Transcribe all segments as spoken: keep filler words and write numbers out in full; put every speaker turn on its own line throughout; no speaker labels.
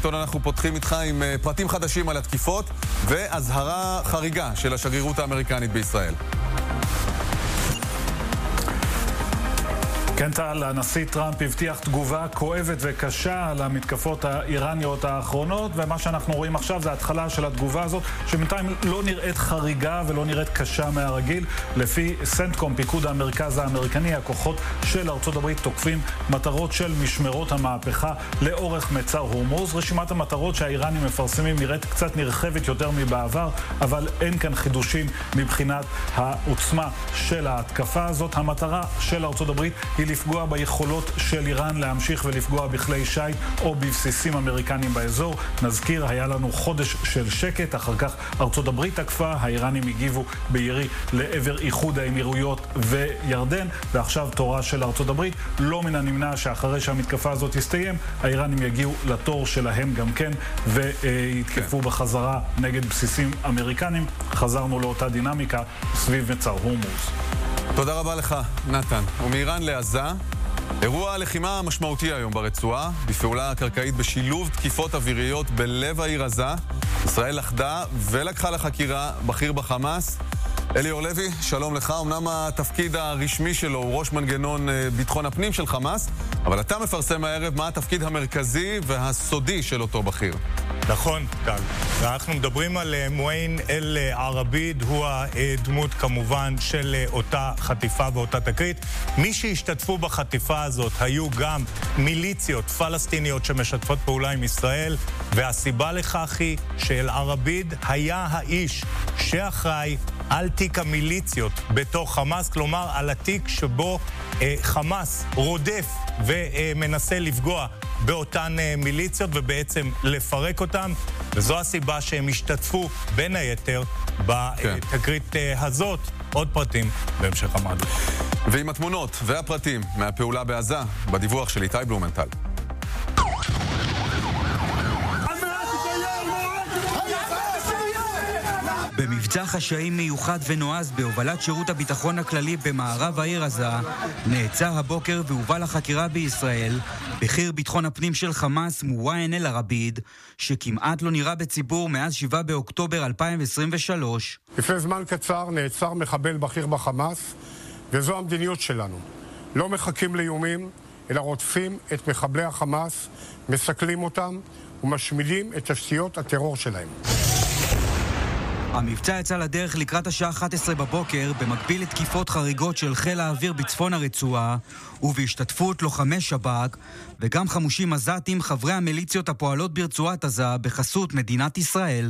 וושינגטון אנחנו פותחים איתך עם פרטים חדשים על התקיפות והזהרה חריגה של השגרירות האמריקנית בישראל.
כן, טל, הנשיא טראמפ הבטיח תגובה כואבת וקשה על המתקפות האיראניות האחרונות, ומה שאנחנו רואים עכשיו זה התחלה של התגובה הזאת, שבינתיים לא נראית חריגה ולא נראית קשה מהרגיל. לפי סנטקום, פיקוד המרכז האמריקני, הכוחות של ארצות הברית תוקפים מטרות של משמרות המהפכה לאורך מצר הורמוז. רשימת המטרות שהאיראנים מפרסמים נראית קצת נרחבת יותר מבעבר, אבל אין כאן חידושים מבחינת העוצמה של ההתקפה הזאת. המטרה של ארצות הברית היא לפגוע ביכולות של איראן להמשיך ולפגוע בכלי שייט או בבסיסים אמריקניים באזור. נזכיר, היה לנו חודש של שקט, אחר כך ארצות הברית תקפה, האיראנים הגיבו בירי לעבר איחוד האמירויות וירדן, ועכשיו תורה של ארצות הברית. לא מן הנמנע שאחרי שהמתקפה הזאת תסתיים, האיראנים יגיעו לתור שלהם גם כן, ויתקפו כן. בחזרה נגד בסיסים אמריקניים. חזרנו לאותה דינמיקה סביב מצר הורמוז.
תודה רבה לך, נתן. ומאיראן לעזה, אירוע הלחימה המשמעותי היום ברצועה, בפעולה קרקעית בשילוב תקיפות אוויריות בלב העיר עזה. ישראל לחדה ולקחה לחקירה בכיר בחמאס. אליאור לוי, שלום לך. אמנם התפקיד הרשמי שלו הוא ראש מנגנון ביטחון הפנים של חמאס, אבל אתה מפרסם הערב מה התפקיד המרכזי והסודי של אותו בכיר.
נכון, טל. אנחנו מדברים על מועין אל-ערביד, הוא הדמות כמובן של אותה חטיפה ואותה תקרית. מי שהשתתפו בחטיפה הזאת היו גם מיליציות פלסטיניות שמשתפות פעולה עם ישראל, והסיבה לכך היא שאל-ערביד היה האיש שאחראי על תיק המיליציות בתוך חמאס, כלומר על התיק שבו אה, חמאס רודף ומנסה לפגוע באותן אה, מיליציות ובעצם לפרק אותן, וזו הסיבה שהם השתתפו בין היתר בתקרית כן. אה, הזאת. עוד פרטים בהמשך המעדות.
ועם התמונות והפרטים מהפעולה בעזה, בדיווח של איתי בלומנטל.
במבצע חשאי מיוחד ונועז בהובלת שירות הביטחון הכללי במערב העיר עזה, נעצר הבוקר והובא לחקירה בישראל בכיר ביטחון הפנים של חמאס מועין אל-ערביד, שכמעט לא נראה בציבור מאז שבעה באוקטובר אלפיים עשרים ושלוש.
לפני זמן קצר נעצר מחבל בכיר בחמאס, וזו המדיניות שלנו. לא מחכים לאיומים, אלא רודפים את מחבלי החמאס, מסכלים אותם ומשמידים את תשתיות הטרור שלהם.
המבצע יצא לדרך לקראת השעה אחת עשרה בבוקר, במקביל לתקיפות חריגות של חיל האוויר בצפון הרצועה, ובהשתתפות לוחמי שב"כ, וגם חמושים עזתים חברי המיליציות הפועלות ברצועת עזה בחסות מדינת ישראל.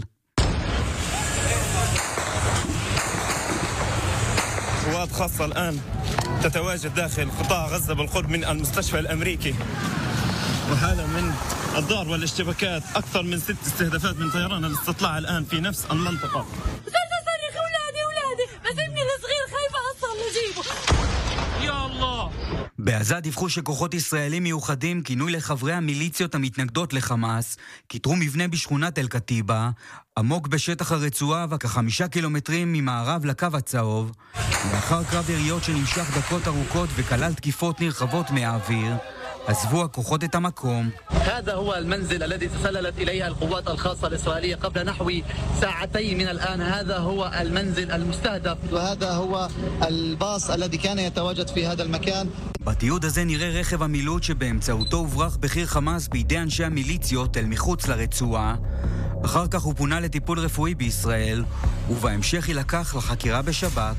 قوات خاصة الآن تتواجد داخل قطاع غزة بالقرب من المستشفى الأمريكي، وهذا من الضرب والاشتباكات أكثر من ست استهدافات من طيران الاستطلاع الآن في نفس المنطقة.
خلنا صرخ أولادي أولادي بس ابني الصغير خايفة أصلا نجيبه يا الله.
בעזה דיווחו שכוחות ישראלים מיוחדים, כינוי לחברי המיליציות המתנגדות לחמאס, כיתרו מבנה בשכונת אל-קטיבה, עמוק בשטח הרצועה וכחמישה קילומטרים ממערב לקו הצהוב. לאחר קרב יריות שנמשך דקות ארוכות וכלל תקיפות נרחבות מהאוויר, עזבו הכוחות את המקום.
هذا هو المنزل الذي تسللت إليه القوات الخاصة الإسرائيلية قبل نحو ساعتين من الآن. هذا هو المنزل المستهدف وهذا هو الباص الذي كان يتواجد في هذا المكان.
בתיעוד הזה נראה רכב המילוט שבאמצעותו הוברח בכיר חמאס בידי אנשי המיליציות אל מחוץ לרצועה. אחר כך הוא פונה לטיפול רפואי בישראל, ובהמשך יילקח לחקירה בשב"כ.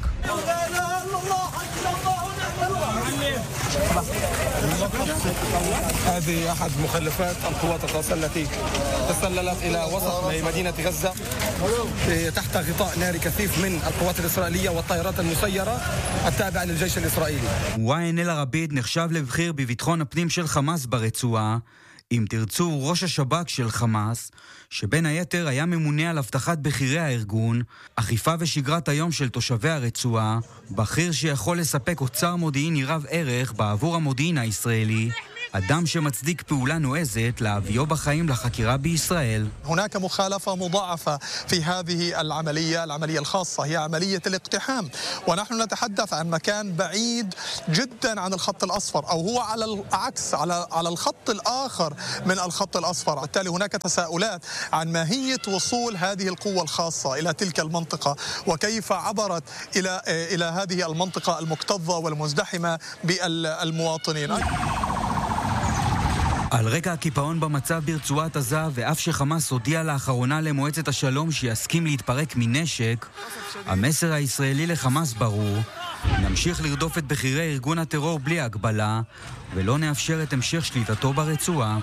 هذه أحد مخلفات القوات الخاصة التي تسللت إلى وسط مدينة غزة تحت غطاء ناري كثيف من القوات الإسرائيلية والطائرات المسيرة التابعة للجيش الإسرائيلي.
מועין אל-ערביד נחשב לבכיר בביטחון הפנים של חמאס ברצועה, אם תרצו ראש השב"כ של חמאס, שבין היתר היה ממונה על הבטחת בכירי הארגון, אכיפה ושגרת היום של תושבי הרצועה, בכיר שיכול לספק אוצר מודיעיני רב ערך בעבור המודיעין הישראלי, אדם שמצדיק פעולה נועזת להביאו בחיים לחקירה בישראל.
هناك مخالفة مضاعفة في هذه العملية العملية الخاصة هي عملية الاقتحام ونحن نتحدث عن مكان بعيد جدا عن الخط الأصفر أو هو على العكس على على الخط الآخر من الخط الأصفر. بالتالي هناك تساؤلات عن ماهية وصول هذه القوة الخاصة إلى تلك المنطقة وكيف عبرت إلى إلى هذه المنطقة المكتظة والمزدحمة بالمواطنين.
על רקע הקיפאון במצב ברצועת עזה, ואף שחמאס הודיע לאחרונה למועצת השלום שיסכים להתפרק מנשק, המסר הישראלי לחמאס ברור: נמשיך לרדוף את בכירי ארגון הטרור בלי הגבלה, ולא נאפשר את המשך שליטתו ברצועה.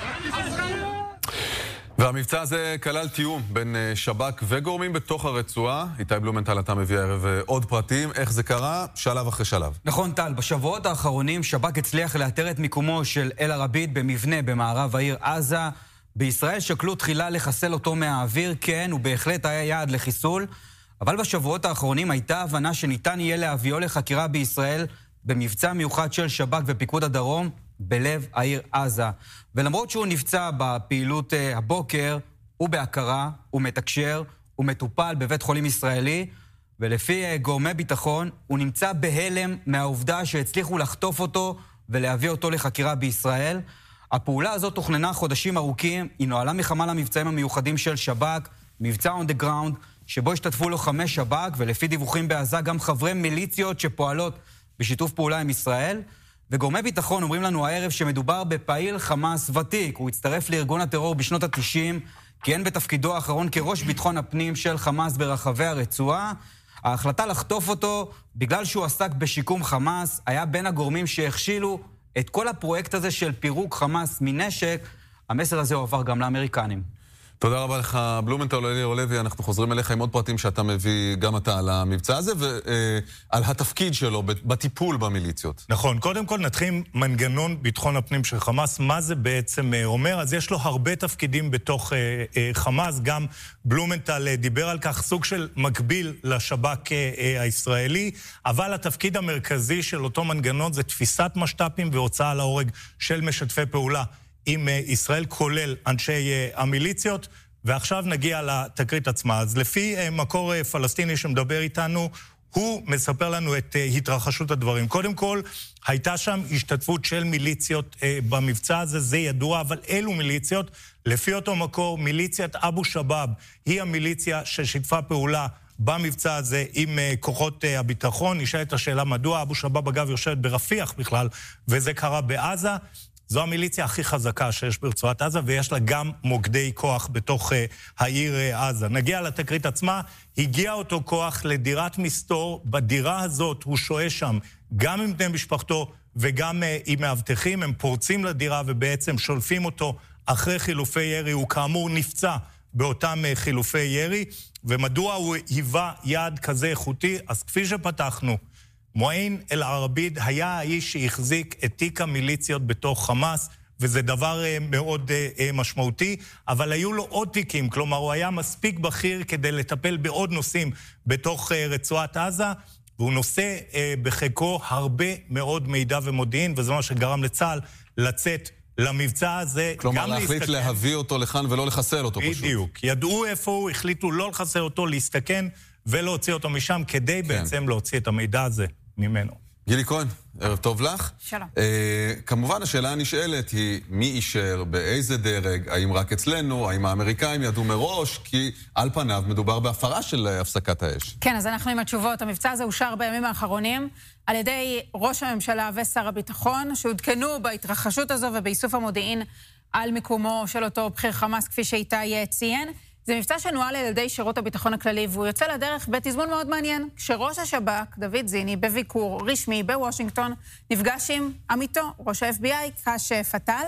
והמבצע הזה כלל תיאום בין שב"כ וגורמים בתוך הרצועה. איתי בלומנטל, אתה מביא הערב עוד פרטים. איך זה קרה? שלב אחרי שלב.
נכון, טל. בשבועות האחרונים שב"כ הצליח לאתר את מיקומו של אל-ערביד במבנה במערב העיר עזה. בישראל שקלו תחילה לחסל אותו מהאוויר, כן, הוא בהחלט היה יעד לחיסול. אבל בשבועות האחרונים הייתה הבנה שניתן יהיה להביאו לחקירה בישראל במבצע מיוחד של שב"כ ופיקוד הדרום בלב העיר עזה. ולמרות שהוא נפצע בפעילות uh, הבוקר, הוא בהכרה, הוא מתקשר, הוא מטופל בבית חולים ישראלי, ולפי uh, גורמי ביטחון, הוא נמצא בהלם מהעובדה שהצליחו לחטוף אותו ולהביא אותו לחקירה בישראל. הפעולה הזאת תוכננה חודשים ארוכים, היא נועלה מחמ"ל המבצעים המיוחדים של שב"כ, מבצע on the ground, שבו השתתפו לו חמש שב"כ, ולפי דיווחים בעזה גם חברי מיליציות שפועלות בשיתוף פעולה עם ישראל. וגורמי ביטחון אומרים לנו הערב שמדובר בפעיל חמאס ותיק. הוא הצטרף לארגון הטרור בשנות ה-תשעים, כיהן בתפקידו האחרון כראש ביטחון הפנים של חמאס ברחבי הרצועה. ההחלטה לחטוף אותו, בגלל שהוא עסק בשיקום חמאס, היה בין הגורמים שהכשילו את כל הפרויקט הזה של פירוק חמאס מנשק. המסר הזה עבר גם לאמריקנים.
תודה רבה לך, בלומנטל. אליר לוי, אנחנו חוזרים אליך עם עוד פרטים שאתה מביא גם אתה על המבצע הזה, ועל התפקיד שלו בטיפול במיליציות.
נכון, קודם כל נתחיל עם מנגנון ביטחון הפנים של חמאס. מה זה בעצם אומר? אז יש לו הרבה תפקידים בתוך חמאס, גם בלומנטל דיבר על כך, סוג של מקביל לשב"כ הישראלי, אבל התפקיד המרכזי של אותו מנגנון זה תפיסת משת"פים והוצאה להורג של משתפי פעולה עם ישראל, כולל אנשי המיליציות. ועכשיו נגיע לתקרית עצמה. אז לפי מקור פלסטיני שמדבר איתנו, הוא מספר לנו את התרחשות הדברים. קודם כל, הייתה שם השתתפות של מיליציות במבצע הזה, זה ידוע, אבל אלו מיליציות, לפי אותו מקור, מיליציית אבו שבאב, היא המיליציה ששיתפה פעולה במבצע הזה עם כוחות הביטחון. נשאל את השאלה מדוע אבו שבאב אגב יושבת ברפיח בכלל, וזה קרה בעזה. זו המיליציה הכי חזקה שיש ברצועת עזה, ויש לה גם מוקדי כוח בתוך uh, העיר uh, עזה. נגיע לתקרית עצמה, הגיע אותו כוח לדירת מסתור, בדירה הזאת הוא שוהה שם, גם עם בני משפחתו וגם uh, עם מאבטחים, הם פורצים לדירה ובעצם שולפים אותו אחרי חילופי ירי, הוא כאמור נפצע באותם uh, חילופי ירי, ומדוע הוא היווה יעד כזה איכותי? אז כפי שפתחנו, מועין אל-ערביד היה האיש שהחזיק את תיק המיליציות בתוך חמאס, וזה דבר מאוד משמעותי, אבל היו לו עוד תיקים, כלומר הוא היה מספיק בכיר כדי לטפל בעוד נושאים בתוך רצועת עזה, והוא נושא בחיקו הרבה מאוד מידע ומודיעין, וזה מה שגרם לצה"ל לצאת למבצע הזה.
כלומר להחליט להסתכן. להביא אותו לכאן ולא לחסל אותו פשוט.
בדיוק, ידעו איפה הוא, החליטו לא לחסל אותו, להסתכן ולהוציא אותו משם, כדי כן. בעצם להוציא את המידע הזה ממנו.
גילי כהן, ערב טוב לך.
שלום.
אה, כמובן השאלה הנשאלת היא מי אישר, באיזה דרג, האם רק אצלנו, האם האמריקאים ידעו מראש, כי על פניו מדובר בהפרה של הפסקת האש.
כן, אז אנחנו עם התשובות. המבצע הזה אושר בימים האחרונים על ידי ראש הממשלה ושר הביטחון, שהודכנו בהתרחשות הזו ובאיסוף המודיעין על מקומו של אותו בכיר חמאס, כפי שאיתי ציין. זה מבצע שנועל על ידי שירות הביטחון הכללי, והוא יוצא לדרך בתזמון מאוד מעניין, כשראש השב"כ, דוד זיני, בביקור רשמי בוושינגטון, נפגש עם עמיתו, ראש ה-אף בי איי, קש פטל,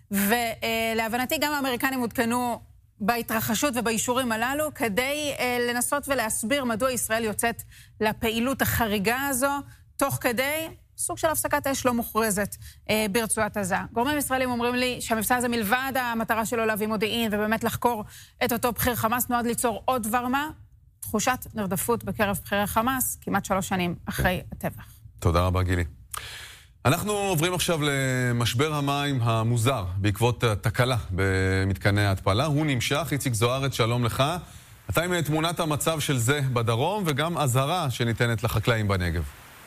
ולהבנתי גם האמריקנים הודכנו בהתרחשות ובאישורים הללו, כדי לנסות ולהסביר מדוע ישראל יוצאת לפעילות החריגה הזו, תוך כדי סוג של הפסקת אש לא מוכרזת אה, ברצועת עזה. גורמים ישראלים אומרים לי שהמבצע הזה מלבד המטרה שלו להביא מודיעין ובאמת לחקור את אותו בכיר חמאס, נועד ליצור עוד דבר מה, תחושת נרדפות בקרב בכירי חמאס, כמעט שלוש שנים אחרי הטבח.
תודה רבה גילי. אנחנו עוברים עכשיו למשבר המים המוזר בעקבות תקלה במתקני ההתפלה. הוא נמשך. איציק זוארץ, שלום לך. אתה עם תמונת המצב של זה בדרום וגם אזהרה שניתנת לחקלאים בנגב.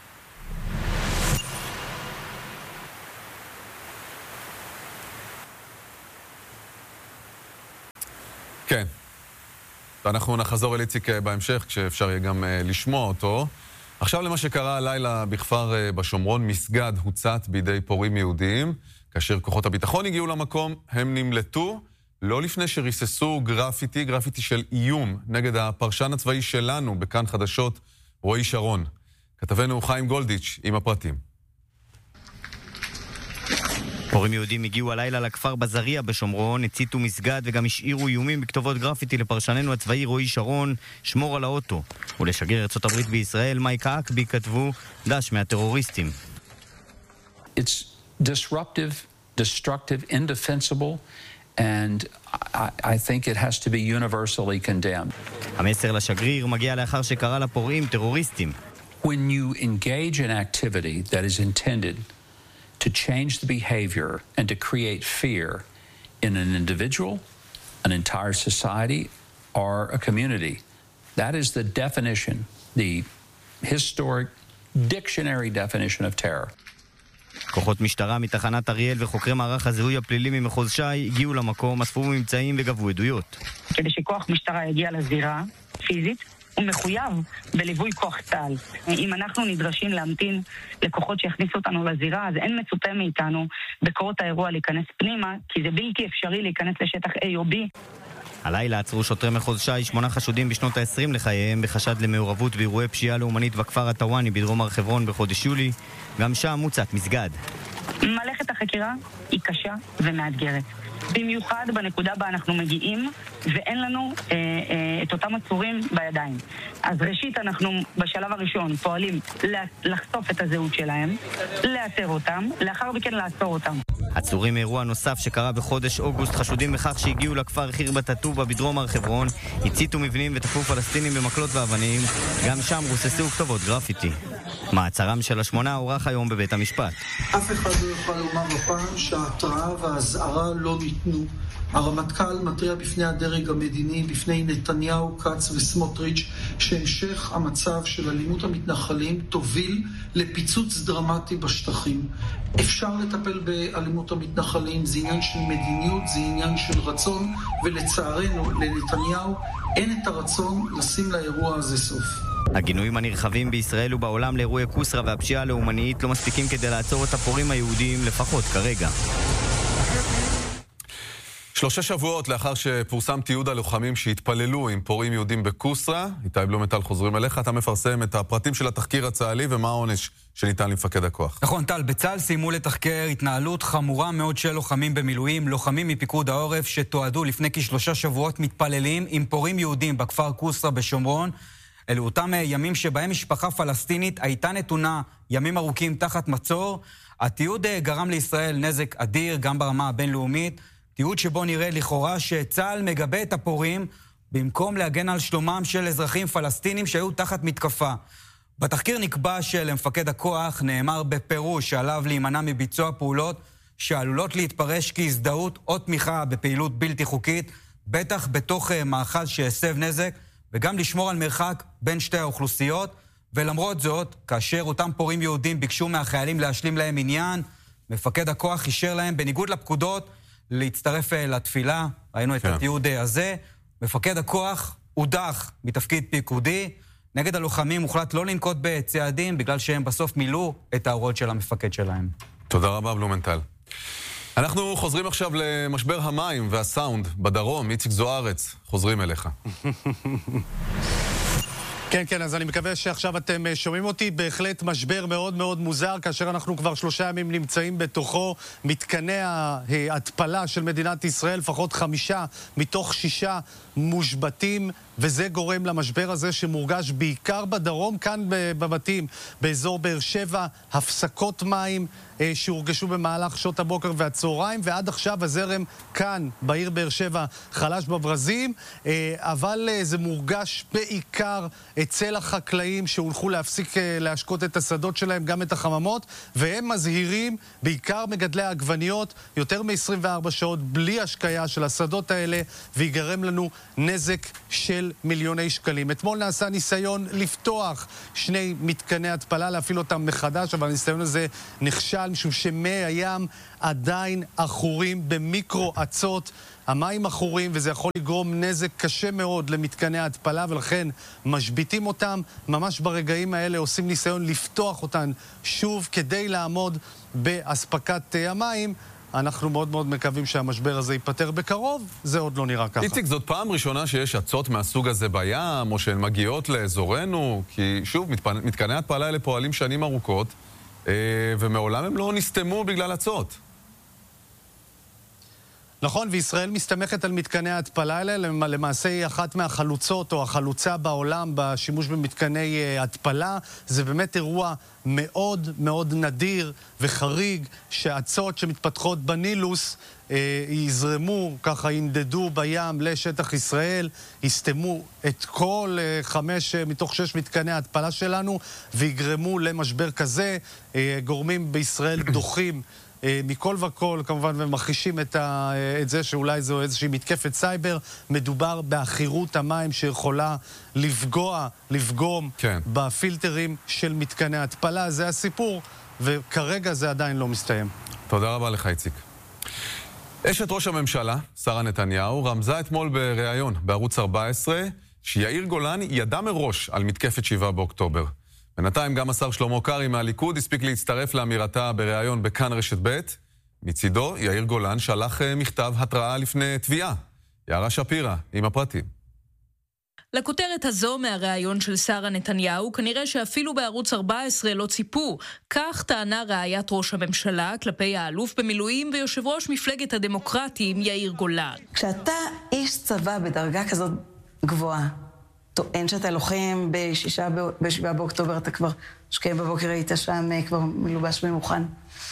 כן. אנחנו נחזור אל איציק בהמשך כשאפשר יהיה גם לשמוע אותו. עכשיו למה שקרה הלילה בכפר בשומרון, מסגד הוצת בידי פורעים יהודיים. כאשר כוחות הביטחון הגיעו למקום, הם נמלטו, לא לפני שריססו גרפיטי, גרפיטי של איום נגד הפרשן הצבאי שלנו בכאן חדשות, רועי שרון. כתבנו חיים גולדיץ' עם הפרטים.
פורעים יהודים הגיעו הלילה לכפר בזריה בשומרון, הציתו מסגד וגם השאירו איומים בכתובות גרפיטי לפרשננו הצבאי רועי שרון, שמור על האוטו. ולשגריר ארצות הברית בישראל, מייק האקבי, כתבו דש מהטרוריסטים.
It's disruptive, destructive, indefensible, and I, I think it has to be universally condemned.
המסר לשגריר מגיע לאחר שקרא לפורעים טרוריסטים.
When you engage in activity that is intended to change the behavior and to create fear in an individual, an entire society, or a community. That is the definition, the historic dictionary definition of terror.
כוחות משטרה מתחנת אריאל וחוקרי מערך הזיהוי הפלילי ממחוז ש"י הגיעו למקום, אספו ממצאים וגבו עדויות.
כדי שכוח משטרה יגיע לזירה פיזית, הוא מחויב בליווי כוח צה"ל. אם אנחנו נדרשים להמתין לכוחות שיכניסו אותנו לזירה, אז אין מצופה מאיתנו בקורות האירוע להיכנס פנימה, כי זה בלתי אפשרי להיכנס לשטח A או B.
הלילה עצרו שוטרי מחוז ש"י שמונה חשודים בשנות ה-עשרים לחייהם בחשד למעורבות באירועי פשיעה לאומנית בכפר הטוואני בדרום הר חברון בחודש יולי. גם שם מוצת מסגד.
מלאכת החקירה היא קשה ומאתגרת. במיוחד בנקודה בה אנחנו מגיעים ואין לנו אה, אה, את אותם עצורים בידיים. אז ראשית אנחנו בשלב הראשון פועלים לחשוף את הזהות שלהם, לאתר אותם, לאחר מכן לעצור אותם.
עצורים מאירוע נוסף שקרה בחודש אוגוסט חשודים בכך שהגיעו לכפר חיר בטטובה בדרום הר חברון, הציתו מבנים ותקפו פלסטינים במקלות ואבנים, גם שם רוססו כתובות גרפיטי. מעצרם של השמונה הוארך היום בבית המשפט.
אף אחד לא יכול לומר הפעם שההתראה וההזהרה לא ניתנו. הרמטכ"ל מתריע בפני הדרג המדיני, בפני נתניהו, קץ וסמוטריץ', שהמשך המצב של אלימות המתנחלים תוביל לפיצוץ דרמטי בשטחים. אפשר לטפל באלימות המתנחלים, זה עניין של מדיניות, זה עניין של רצון, ולצערנו, לנתניהו, אין את הרצון לשים לאירוע הזה סוף.
הגינויים הנרחבים בישראל ובעולם לאירועי קוסרה והפשיעה הלאומנית לא מספיקים כדי לעצור את הפורעים היהודים, לפחות כרגע.
שלושה שבועות לאחר שפורסם תיעוד הלוחמים שהתפללו עם פורעים יהודים בקוסרה, איתי בלומנטל חוזרים אליך, אתה מפרסם את הפרטים של התחקיר הצה"לי ומה העונש שניתן למפקד הכוח.
נכון, טל, בצה"ל סיימו לתחקר התנהלות חמורה מאוד של לוחמים במילואים, לוחמים מפיקוד העורף שתועדו לפני כשלושה שבועות מתפללים עם פורעים יהודים בכפר קוסרה בשומרון. אלו אותם ימים שבהם משפחה פלסטינית הייתה נתונה ימים ארוכים תחת מצור. התיעוד גרם לישראל נזק אדיר גם ברמה הבינלאומית, תיעוד שבו נראה לכאורה שצה"ל מגבה את הפורעים במקום להגן על שלומם של אזרחים פלסטינים שהיו תחת מתקפה. בתחקיר נקבע שלמפקד הכוח נאמר בפירוש שעליו להימנע מביצוע פעולות שעלולות להתפרש כהזדהות או תמיכה בפעילות בלתי חוקית, בטח בתוך מאחז שהסב נזק, וגם לשמור על מרחק בין שתי האוכלוסיות. ולמרות זאת, כאשר אותם פורעים יהודים ביקשו מהחיילים להשלים להם עניין, מפקד הכוח אישר להם בניגוד לפקודות להצטרף לתפילה. ראינו את התיעוד הזה. מפקד הכוח הודח מתפקיד פיקודי. נגד הלוחמים הוחלט לא לנקוט בצעדים בגלל שהם בסוף מילאו את ההוראות של המפקד שלהם.
תודה רבה בלומנטל. אנחנו חוזרים עכשיו למשבר המים והסאונד בדרום. איציק זוארץ, חוזרים אליך.
כן, כן, אז אני מקווה שעכשיו אתם שומעים אותי. בהחלט משבר מאוד מאוד מוזר, כאשר אנחנו כבר שלושה ימים נמצאים בתוכו. מתקני ההתפלה של מדינת ישראל, לפחות חמישה מתוך שישה מושבתים, וזה גורם למשבר הזה שמורגש בעיקר בדרום, כאן בבתים, באזור באר שבע, הפסקות מים, שהורגשו במהלך שעות הבוקר והצהריים, ועד עכשיו הזרם כאן, בעיר באר שבע, חלש בברזים, אבל זה מורגש בעיקר אצל החקלאים שהולכו להפסיק להשקות את השדות שלהם, גם את החממות, והם מזהירים, בעיקר מגדלי העגבניות, יותר מ-עשרים וארבע שעות בלי השקיה של השדות האלה, ויגרם לנו נזק של מיליוני שקלים. אתמול נעשה ניסיון לפתוח שני מתקני התפלה, להפעיל אותם מחדש, אבל הניסיון הזה נכשל, משום שמי הים עדיין אחורים במיקרו עצות, המים אחורים, וזה יכול לגרום נזק קשה מאוד למתקני ההתפלה, ולכן משביטים אותם. ממש ברגעים האלה עושים ניסיון לפתוח אותן שוב כדי לעמוד באספקת המים. אנחנו מאוד מאוד מקווים שהמשבר הזה ייפטר בקרוב, זה עוד לא נראה ככה.
איציק, זאת פעם ראשונה שיש עצות מהסוג הזה בים, או שהן מגיעות לאזורנו, כי שוב, מתקני התפלה האלה פועלים שנים ארוכות, ומעולם הם לא נסתמו בגלל עצות.
נכון, וישראל מסתמכת על מתקני ההתפלה האלה, למעשה היא אחת מהחלוצות או החלוצה בעולם בשימוש במתקני התפלה. זה באמת אירוע מאוד מאוד נדיר וחריג שהצות שמתפתחות בנילוס אה, יזרמו, ככה ינדדו בים לשטח ישראל, יסתמו את כל אה, חמש אה, מתוך שש מתקני ההתפלה שלנו ויגרמו למשבר כזה. אה, גורמים בישראל דוחים מכל וכל, כמובן, ומכחישים את, ה, את זה שאולי זו איזושהי מתקפת סייבר. מדובר באחירות המים שיכולה לפגוע, לפגום כן. בפילטרים של מתקני התפלה. זה הסיפור, וכרגע זה עדיין לא מסתיים.
תודה רבה לך, איציק. אשת ראש הממשלה, שרה נתניהו, רמזה אתמול בריאיון בערוץ ארבע עשרה שיאיר גולן ידע מראש על מתקפת שבעה באוקטובר. בינתיים גם השר שלמה קרעי מהליכוד הספיק להצטרף לאמירתה בריאיון בכאן רשת ב'. מצידו, יאיר גולן שלח מכתב התראה לפני תביעה. יערה שפירא, עם הפרטים.
לכותרת הזו מהריאיון של שרה נתניהו, כנראה שאפילו בערוץ ארבע עשרה לא ציפו. כך טענה רעיית ראש הממשלה כלפי האלוף במילואים ויושב ראש מפלגת הדמוקרטים יאיר גולן.
כשאתה איש צבא בדרגה כזאת גבוהה, טוען שאתה לוחם בשישה, בשבעה באוקטובר, אתה כבר שקיים בבוקר, היית שם כבר מלובש ומוכן.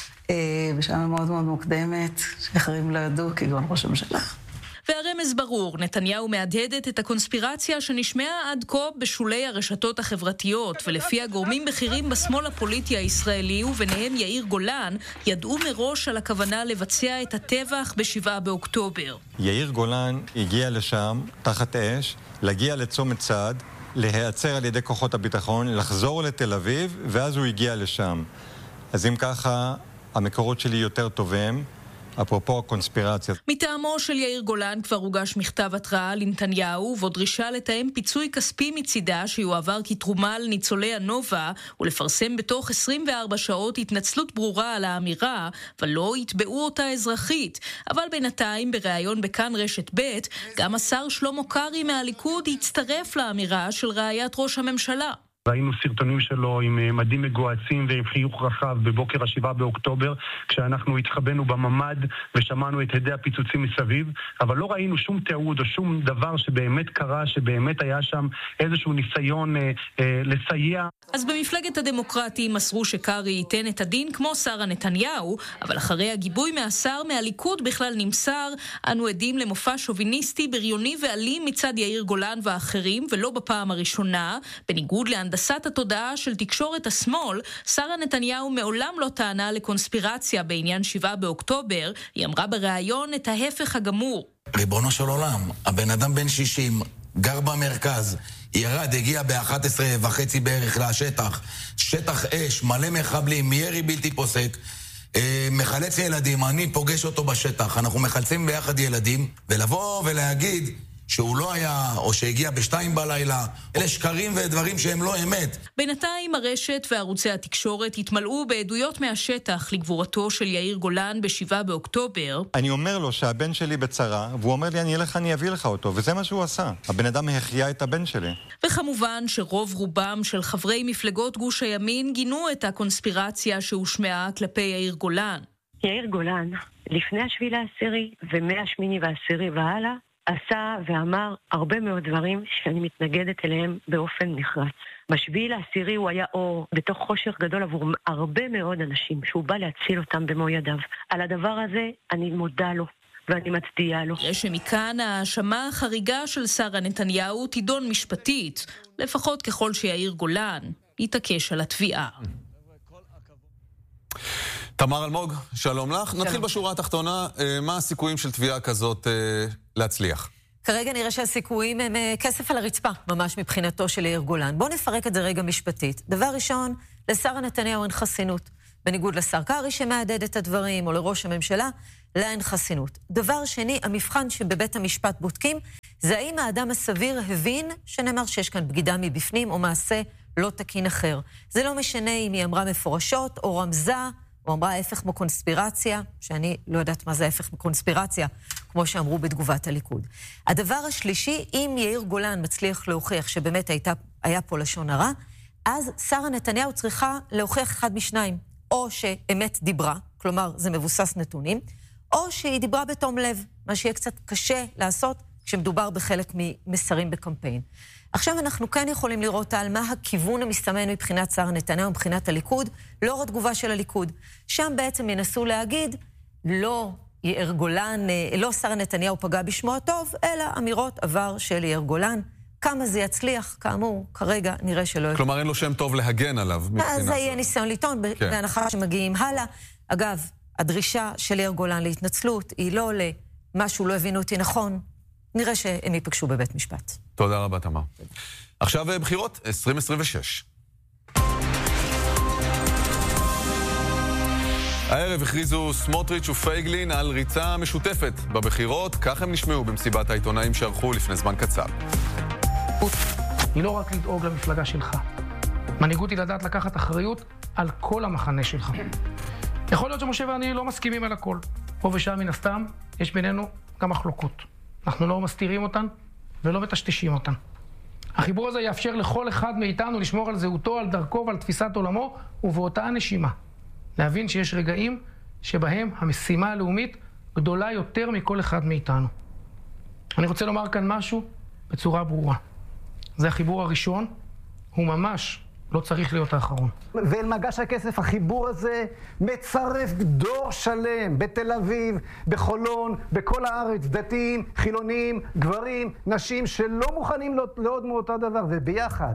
בשעה מאוד מאוד מוקדמת, שאחרים לא ידעו, כגון ראש הממשלה.
והרמז ברור, נתניהו מהדהדת את הקונספירציה שנשמעה עד כה בשולי הרשתות החברתיות, ולפי הגורמים בכירים בשמאל הפוליטי הישראלי, וביניהם יאיר גולן, ידעו מראש על הכוונה לבצע את הטבח בשבעה באוקטובר.
יאיר גולן הגיע לשם, תחת אש, להגיע לצומת צד, להיעצר על ידי כוחות הביטחון, לחזור לתל אביב, ואז הוא הגיע לשם. אז אם ככה, המקורות שלי יותר טובים, אפרופו הקונספירציה.
מטעמו של יאיר גולן כבר הוגש מכתב התראה לנתניהו, ועוד דרישה לתאם פיצוי כספי מצידה שיועבר כתרומה לניצולי הנובה, ולפרסם בתוך עשרים וארבע שעות התנצלות ברורה על האמירה, ולא יתבעו אותה אזרחית. אבל בינתיים, בריאיון בכאן רשת ב', גם השר שלמה קרעי מהליכוד הצטרף לאמירה של רעיית ראש הממשלה.
ראינו סרטונים שלו עם מדים מגועצים ועם חיוך רחב בבוקר השבעה באוקטובר, כשאנחנו התחבאנו בממד ושמענו את הדי הפיצוצים מסביב, אבל לא ראינו שום תיעוד או שום דבר שבאמת קרה, שבאמת היה שם איזשהו ניסיון אה, אה, לסייע.
אז במפלגת הדמוקרטים מסרו שקרי ייתן את הדין כמו שרה נתניהו, אבל אחרי הגיבוי מהשר מהליכוד בכלל נמסר, אנו עדים למופע שוביניסטי בריוני ואלים מצד יאיר גולן ואחרים, ולא בפעם הראשונה. בניגוד להנדסת התודעה של תקשורת השמאל, שרה נתניהו מעולם לא טענה לקונספירציה בעניין שבעה באוקטובר, היא אמרה בריאיון את ההפך הגמור.
ריבונו של עולם, הבן אדם בן שישים, גר במרכז, ירד, הגיע ב-אחת עשרה וחצי בערך לשטח, שטח אש, מלא מחבלים, מירי בלתי פוסק, אה, מחלץ ילדים, אני פוגש אותו בשטח, אנחנו מחלצים ביחד ילדים, ולבוא ולהגיד שהוא לא היה, או שהגיע בשתיים בלילה, אלה שקרים ודברים שהם לא אמת.
בינתיים הרשת וערוצי התקשורת התמלאו בעדויות מהשטח לגבורתו של יאיר גולן בשבעה באוקטובר.
אני אומר לו שהבן שלי בצרה, והוא אומר לי אני אלך, אני אביא לך אותו, וזה מה שהוא עשה. הבן אדם החיה את הבן שלי.
וכמובן שרוב רובם של חברי מפלגות גוש הימין גינו את הקונספירציה שהושמעה כלפי יאיר גולן.
יאיר גולן, לפני השביעי לעשירי ומהשמיני והעשירי והלאה, עשה ואמר הרבה מאוד דברים שאני מתנגדת אליהם באופן נחרץ. בשביעי לעשירי הוא היה אור בתוך חושך גדול עבור הרבה מאוד אנשים, שהוא בא להציל אותם במו ידיו. על הדבר הזה אני מודה לו. ואני מצדיעה לו.
שמכאן ההאשמה החריגה של שרה נתניהו תידון משפטית, לפחות ככל שיאיר גולן יתעקש על התביעה.
תמר אלמוג, שלום לך. שלום. נתחיל בשורה התחתונה, מה הסיכויים של תביעה כזאת להצליח?
כרגע נראה שהסיכויים הם כסף על הרצפה, ממש מבחינתו של יאיר גולן. בואו נפרק את זה רגע משפטית. דבר ראשון, לשרה נתניהו אין חסינות. בניגוד לשר קרי שמעדד את הדברים, או לראש הממשלה, לה אין חסינות. דבר שני, המבחן שבבית המשפט בודקים, זה האם האדם הסביר הבין שנאמר שיש כאן בגידה מבפנים, או מעשה לא תקין אחר. זה לא משנה אם היא אמרה מפורשות, או רמזה, או אמרה ההפך מקונספירציה, שאני לא יודעת מה זה ההפך מקונספירציה, כמו שאמרו בתגובת הליכוד. הדבר השלישי, אם יאיר גולן מצליח להוכיח שבאמת הייתה, היה פה לשון הרע, אז שרה נתניהו צריכה להוכיח אחד משניים. או שאמת דיברה, כלומר זה מבוסס נתונים, או שהיא דיברה בתום לב, מה שיהיה קצת קשה לעשות כשמדובר בחלק ממסרים בקמפיין. עכשיו אנחנו כן יכולים לראות על מה הכיוון המסתמן מבחינת שרה נתניהו, מבחינת הליכוד, לא התגובה של הליכוד. שם בעצם ינסו להגיד, לא יאיר גולן, לא שרה נתניהו פגע בשמו הטוב, אלא אמירות עבר של יאיר גולן. כמה זה יצליח, כאמור, כרגע נראה שלא...
כלומר, אין לו שם טוב להגן עליו.
אז זה יהיה ניסיון לטעון, כן. בהנחה שמגיעים הלאה. אגב, הדרישה של יאיר גולן להתנצלות היא לא למשהו לא הבינו אותי נכון. נראה שהם ייפגשו בבית משפט.
תודה רבה, תמר. עכשיו בחירות עשרים עשרים ושש. הערב הכריזו סמוטריץ' ופייגלין על ריצה משותפת בבחירות, כך הם נשמעו במסיבת העיתונאים שערכו לפני זמן קצר.
היא לא רק לדאוג למפלגה שלך. מנהיגות היא לדעת לקחת אחריות על כל המחנה שלך. יכול להיות שמשה ואני לא מסכימים על הכל. פה ושם מן הסתם יש בינינו גם מחלוקות. אנחנו לא מסתירים אותן ולא מטשטשים אותן. החיבור הזה יאפשר לכל אחד מאיתנו לשמור על זהותו, על דרכו ועל תפיסת עולמו, ובאותה הנשימה להבין שיש רגעים שבהם המשימה הלאומית גדולה יותר מכל אחד מאיתנו. אני רוצה לומר כאן משהו בצורה ברורה. זה החיבור הראשון, הוא ממש לא צריך להיות האחרון.
ואל מגש הכסף, החיבור הזה מצרף דור שלם בתל אביב, בחולון, בכל הארץ, דתיים, חילונים, גברים, נשים שלא מוכנים לעוד מאותו דבר, וביחד.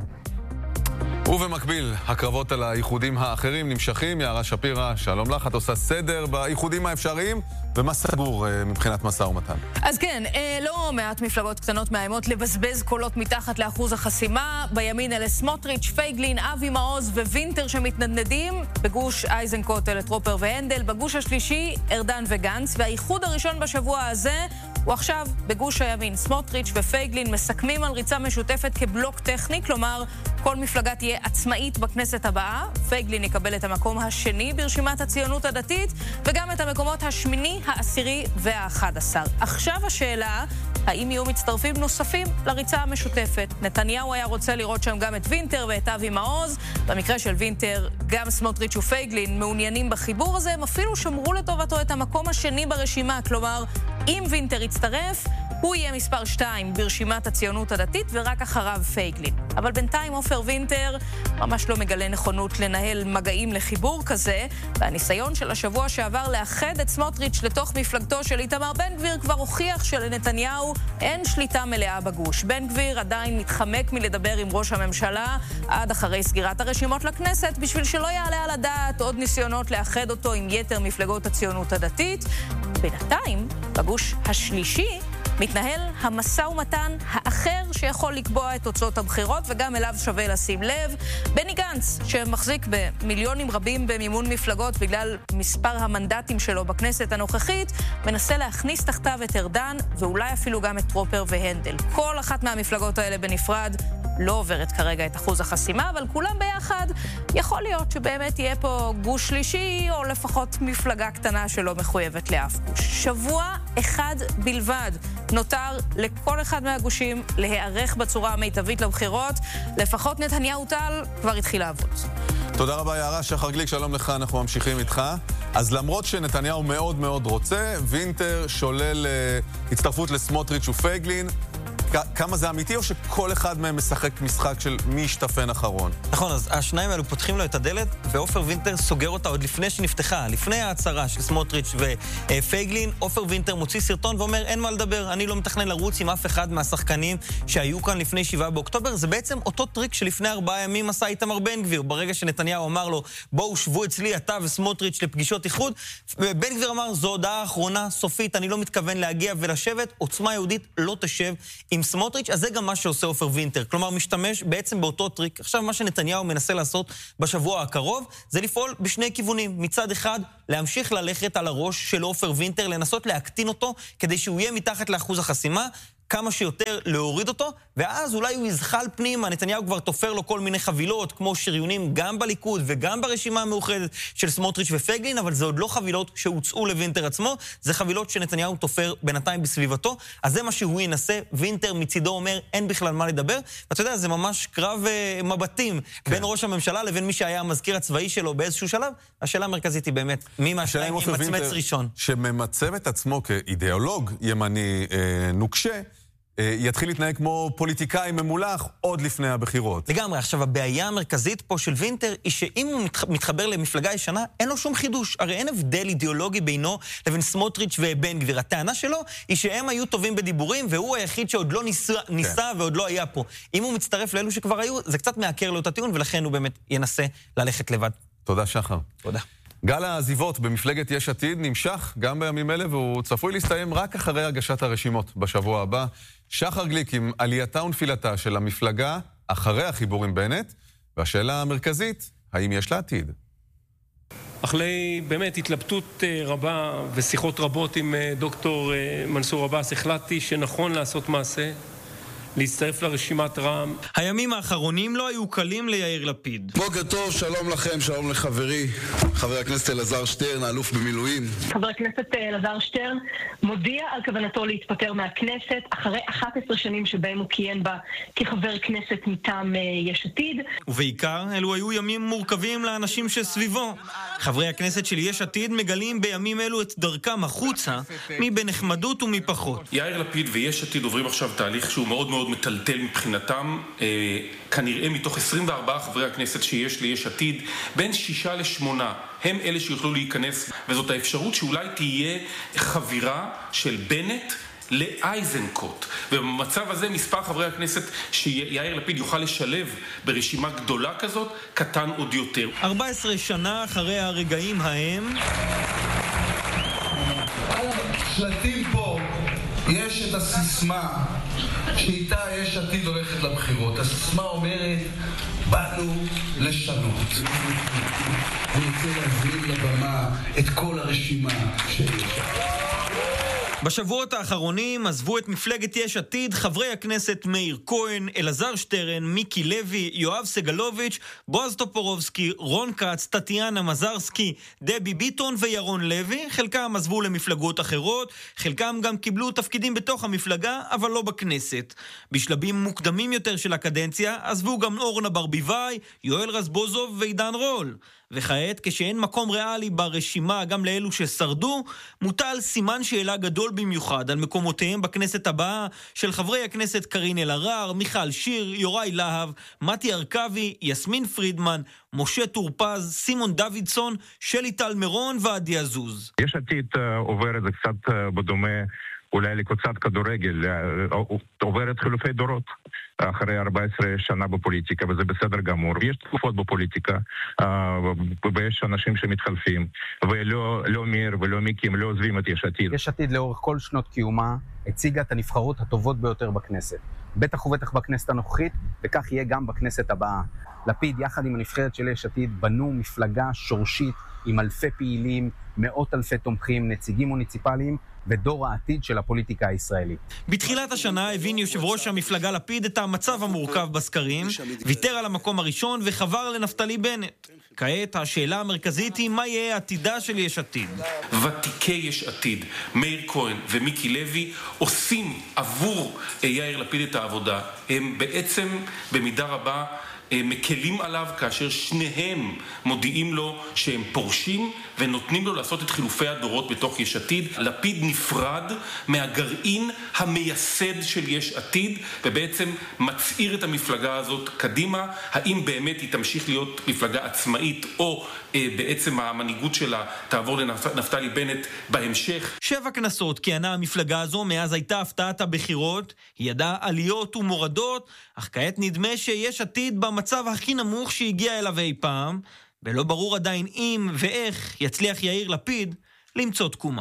ובמקביל, הקרבות על האיחודים האחרים נמשכים. יערה שפירא, שלום לך, את עושה סדר באיחודים האפשריים, ומה סגור מבחינת משא ומתן?
אז כן, לא מעט מפלגות קטנות מאיימות לבזבז קולות מתחת לאחוז החסימה. בימין אלה סמוטריץ', פייגלין, אבי מעוז ווינטר שמתנדנדים. בגוש אייזנקוט אלה טרופר והנדל. בגוש השלישי, ארדן וגנץ. והאיחוד הראשון בשבוע הזה הוא עכשיו בגוש הימין. סמוטריץ' ופייגלין מסכמים על ריצה משותפת כבלוק טכני, כלומר כל מפלגה תהיה עצמאית בכנסת הבאה. פייגלין יקבל את המקום השני ברשימת הציונות הדתית, וגם את המקומות השמיני, העשירי והאחד עשר. עכשיו השאלה, האם יהיו מצטרפים נוספים לריצה המשותפת? נתניהו היה רוצה לראות שם גם את וינטר ואת אבי מעוז. במקרה של וינטר, גם סמוטריץ' ופייגלין מעוניינים בחיבור הזה, הם אפילו שמרו לטובתו את המקום השני ברשימה, כלומר, אם וינטר יצטרף, הוא יהיה מספר שתיים ברשימת הציונות הדתית, ורק אחריו פייגלין. אבל בינתיים עופר וינטר ממש לא מגלה נכונות לנהל מגעים לחיבור כזה, והניסיון של השבוע שעבר לאחד את סמוטריץ' לתוך מפלגתו של איתמר בן גביר כבר הוכיח שלנתניהו אין שליטה מלאה בגוש. בן גביר עדיין מתחמק מלדבר עם ראש הממשלה עד אחרי סגירת הרשימות לכנסת, בשביל שלא יעלה על הדעת עוד ניסיונות לאחד אותו עם יתר מפלגות הציונות הדתית. בינתיים, בגוש השלישי, מתנהל המשא ומתן האחר שיכול לקבוע את תוצאות הבחירות, וגם אליו שווה לשים לב. בני גנץ, שמחזיק במיליונים רבים במימון מפלגות בגלל מספר המנדטים שלו בכנסת הנוכחית, מנסה להכניס תחתיו את ארדן, ואולי אפילו גם את טרופר והנדל. כל אחת מהמפלגות האלה בנפרד לא עוברת כרגע את אחוז החסימה, אבל כולם ביחד יכול להיות שבאמת יהיה פה גוש שלישי, או לפחות מפלגה קטנה שלא מחויבת לאף גוש. שבוע אחד בלבד נותר לכל אחד מהגושים להיערך בצורה המיטבית לבחירות. לפחות נתניהו טל כבר התחיל לעבוד.
תודה רבה יערה. שחר גליק, שלום לך, אנחנו ממשיכים איתך. אז למרות שנתניהו מאוד מאוד רוצה, וינטר שולל uh, הצטרפות לסמוטריץ' ופייגלין. כמה זה אמיתי, או שכל אחד מהם משחק משחק של מי ישתפן אחרון?
נכון, אז השניים האלו פותחים לו את הדלת, ואופר וינטר סוגר אותה עוד לפני שנפתחה, לפני ההצהרה של סמוטריץ' ופייגלין. אופר וינטר מוציא סרטון ואומר, אין מה לדבר, אני לא מתכנן לרוץ עם אף אחד מהשחקנים שהיו כאן לפני שבעה באוקטובר. זה בעצם אותו טריק שלפני ארבעה ימים עשה איתמר בן גביר. ברגע שנתניהו אמר לו, בואו שבו אצלי אתה וסמוטריץ' לפגישות איחוד, בן גביר אמר, זו הודעה האחרונה, סופית, אני לא מתכוון להגיע ולשבת. עוצמה יהודית לא תשב עם סמוטריץ', אז זה גם מה שעושה אופר וינטר. כלומר, משתמש בעצם באותו טריק. עכשיו, מה שנתניהו מנסה לעשות בשבוע הקרוב, זה לפעול בשני כיוונים. מצד אחד, להמשיך ללכת על הראש של אופר וינטר, לנסות להקטין אותו, כדי שהוא יהיה מתחת לאחוז החסימה, כמה שיותר להוריד אותו, ואז אולי הוא יזחל פנימה. נתניהו כבר תופר לו כל מיני חבילות, כמו שריונים גם בליכוד וגם ברשימה המאוחדת של סמוטריץ' ופייגלין, אבל זה עוד לא חבילות שהוצאו לוינטר עצמו, זה חבילות שנתניהו תופר בינתיים בסביבתו, אז זה מה שהוא ינסה. וינטר מצידו אומר, אין בכלל מה לדבר, ואתה יודע, זה ממש קרב uh, מבטים כן. בין ראש הממשלה לבין מי שהיה המזכיר הצבאי שלו באיזשהו שלב. השאלה המרכזית היא באמת, מי מהשליים ימצמץ ראשון? שממצב את עצמו כאידיאולוג ימני אה, נוקשה, יתחיל להתנהג כמו פוליטיקאי ממולח עוד לפני הבחירות. לגמרי. עכשיו, הבעיה המרכזית פה של וינטר היא שאם הוא מתחבר למפלגה ישנה, אין לו שום חידוש. הרי אין הבדל אידיאולוגי בינו לבין סמוטריץ' ובן גביר. הטענה שלו היא שהם היו טובים בדיבורים, והוא היחיד שעוד לא ניסה, ניסה כן. ועוד לא היה פה. אם הוא מצטרף לאלו שכבר היו, זה קצת מעקר לו את הטיעון, ולכן הוא באמת ינסה ללכת לבד. תודה, שחר. תודה. גל העזיבות במפלגת יש עתיד נמשך גם בימים אלה, והוא צפוי להסתיים רק אחרי הגשת הרשימות בשבוע הבא. שחר גליק עם עלייתה ונפילתה של המפלגה אחרי החיבור עם בנט, והשאלה המרכזית, האם יש לה עתיד?
אחרי באמת התלבטות רבה ושיחות רבות עם דוקטור מנסור עבאס, החלטתי שנכון לעשות מעשה, להצטרף לרשימת רע"מ. הימים האחרונים לא היו קלים ליאיר לפיד.
בוקר טוב, שלום לכם, שלום לחברי, חבר הכנסת אלעזר שטרן, האלוף במילואים.
חבר הכנסת אלעזר שטרן מודיע על כוונתו להתפטר מהכנסת אחרי אחת עשרה שנים שבהם הוא כיהן בה כחבר כנסת מטעם יש עתיד.
ובעיקר, אלו היו ימים מורכבים לאנשים שסביבו. חברי הכנסת של יש עתיד מגלים בימים אלו את דרכם החוצה, מבנחמדות ומפחות.
יאיר לפיד ויש עתיד עוברים עכשיו תהליך שהוא מאוד מאוד מטלטל מבחינתם. אה, כנראה מתוך עשרים וארבעה חברי הכנסת שיש לי יש עתיד, בין שישה לשמונה הם אלה שיוכלו להיכנס, וזאת האפשרות שאולי תהיה חבירה של בנט לאייזנקוט. ובמצב הזה מספר חברי הכנסת שיאיר לפיד יוכל לשלב ברשימה גדולה כזאת, קטן עוד יותר.
ארבע עשרה שנה אחרי הרגעים ההם,
על השלטים פה יש את הסיסמה שאיתה יש עתיד הולכת לבחירות. הסיסמה אומרת, באנו לשנות. אני רוצה להזמין לבמה את כל הרשימה שיש.
בשבועות האחרונים עזבו את מפלגת יש עתיד חברי הכנסת מאיר כהן, אלעזר שטרן, מיקי לוי, יואב סגלוביץ', בועז טופורובסקי, רון כץ, טטיאנה מזרסקי, דבי ביטון וירון לוי. חלקם עזבו למפלגות אחרות, חלקם גם קיבלו תפקידים בתוך המפלגה, אבל לא בכנסת. בשלבים מוקדמים יותר של הקדנציה עזבו גם אורנה ברביבאי, יואל רזבוזוב ועידן רול. וכעת, כשאין מקום ריאלי ברשימה גם לאלו ששרדו, מוטל סימן שאלה גדול במיוחד על מקומותיהם בכנסת הבאה של חברי הכנסת קרין אלהרר, מיכל שיר, יוראי להב, מתי ארכבי, יסמין פרידמן, משה טור פז, סימון דוידסון, שלי טל מירון ועדי עזוז.
יש עתיד עוברת, זה קצת בדומה אולי לקבוצת כדורגל, עוברת חילופי דורות אחרי ארבע עשרה שנה בפוליטיקה, וזה בסדר גמור. יש תקופות בפוליטיקה, ויש אנשים שמתחלפים, ולא לא מאיר ולא מיקי, הם לא עוזבים את יש עתיד.
יש עתיד לאורך כל שנות קיומה הציגה את הנבחרות הטובות ביותר בכנסת. בטח ובטח בכנסת הנוכחית, וכך יהיה גם בכנסת הבאה. לפיד, יחד עם הנבחרת של יש עתיד, בנו מפלגה שורשית עם אלפי פעילים, מאות אלפי תומכים, נציגים מוניציפליים, ודור העתיד של הפוליטיקה הישראלית.
בתחילת השנה הבין יושב ראש המפלגה לפיד את המצב המורכב בסקרים, ויתר על המקום הראשון וחבר לנפתלי בנט. כעת השאלה המרכזית היא מה יהיה עתידה של יש עתיד.
ותיקי יש עתיד, מאיר כהן ומיקי לוי, עושים עבור יאיר לפיד את העבודה. הם בעצם במידה רבה מקלים עליו כאשר שניהם מודיעים לו שהם פורשים ונותנים לו לעשות את חילופי הדורות בתוך יש עתיד. לפיד נפרד מהגרעין המייסד של יש עתיד ובעצם מצעיר את המפלגה הזאת קדימה. האם באמת היא תמשיך להיות מפלגה עצמאית או אה, בעצם המנהיגות שלה תעבור לנפתלי בנט בהמשך?
שבע כנסות כיהנה המפלגה הזו מאז הייתה הפתעת הבחירות. היא ידעה עליות ומורדות, אך כעת נדמה שיש עתיד במצב הכי נמוך שהגיע אליו אי פעם, ולא ברור עדיין אם ואיך יצליח יאיר לפיד למצוא תקומה.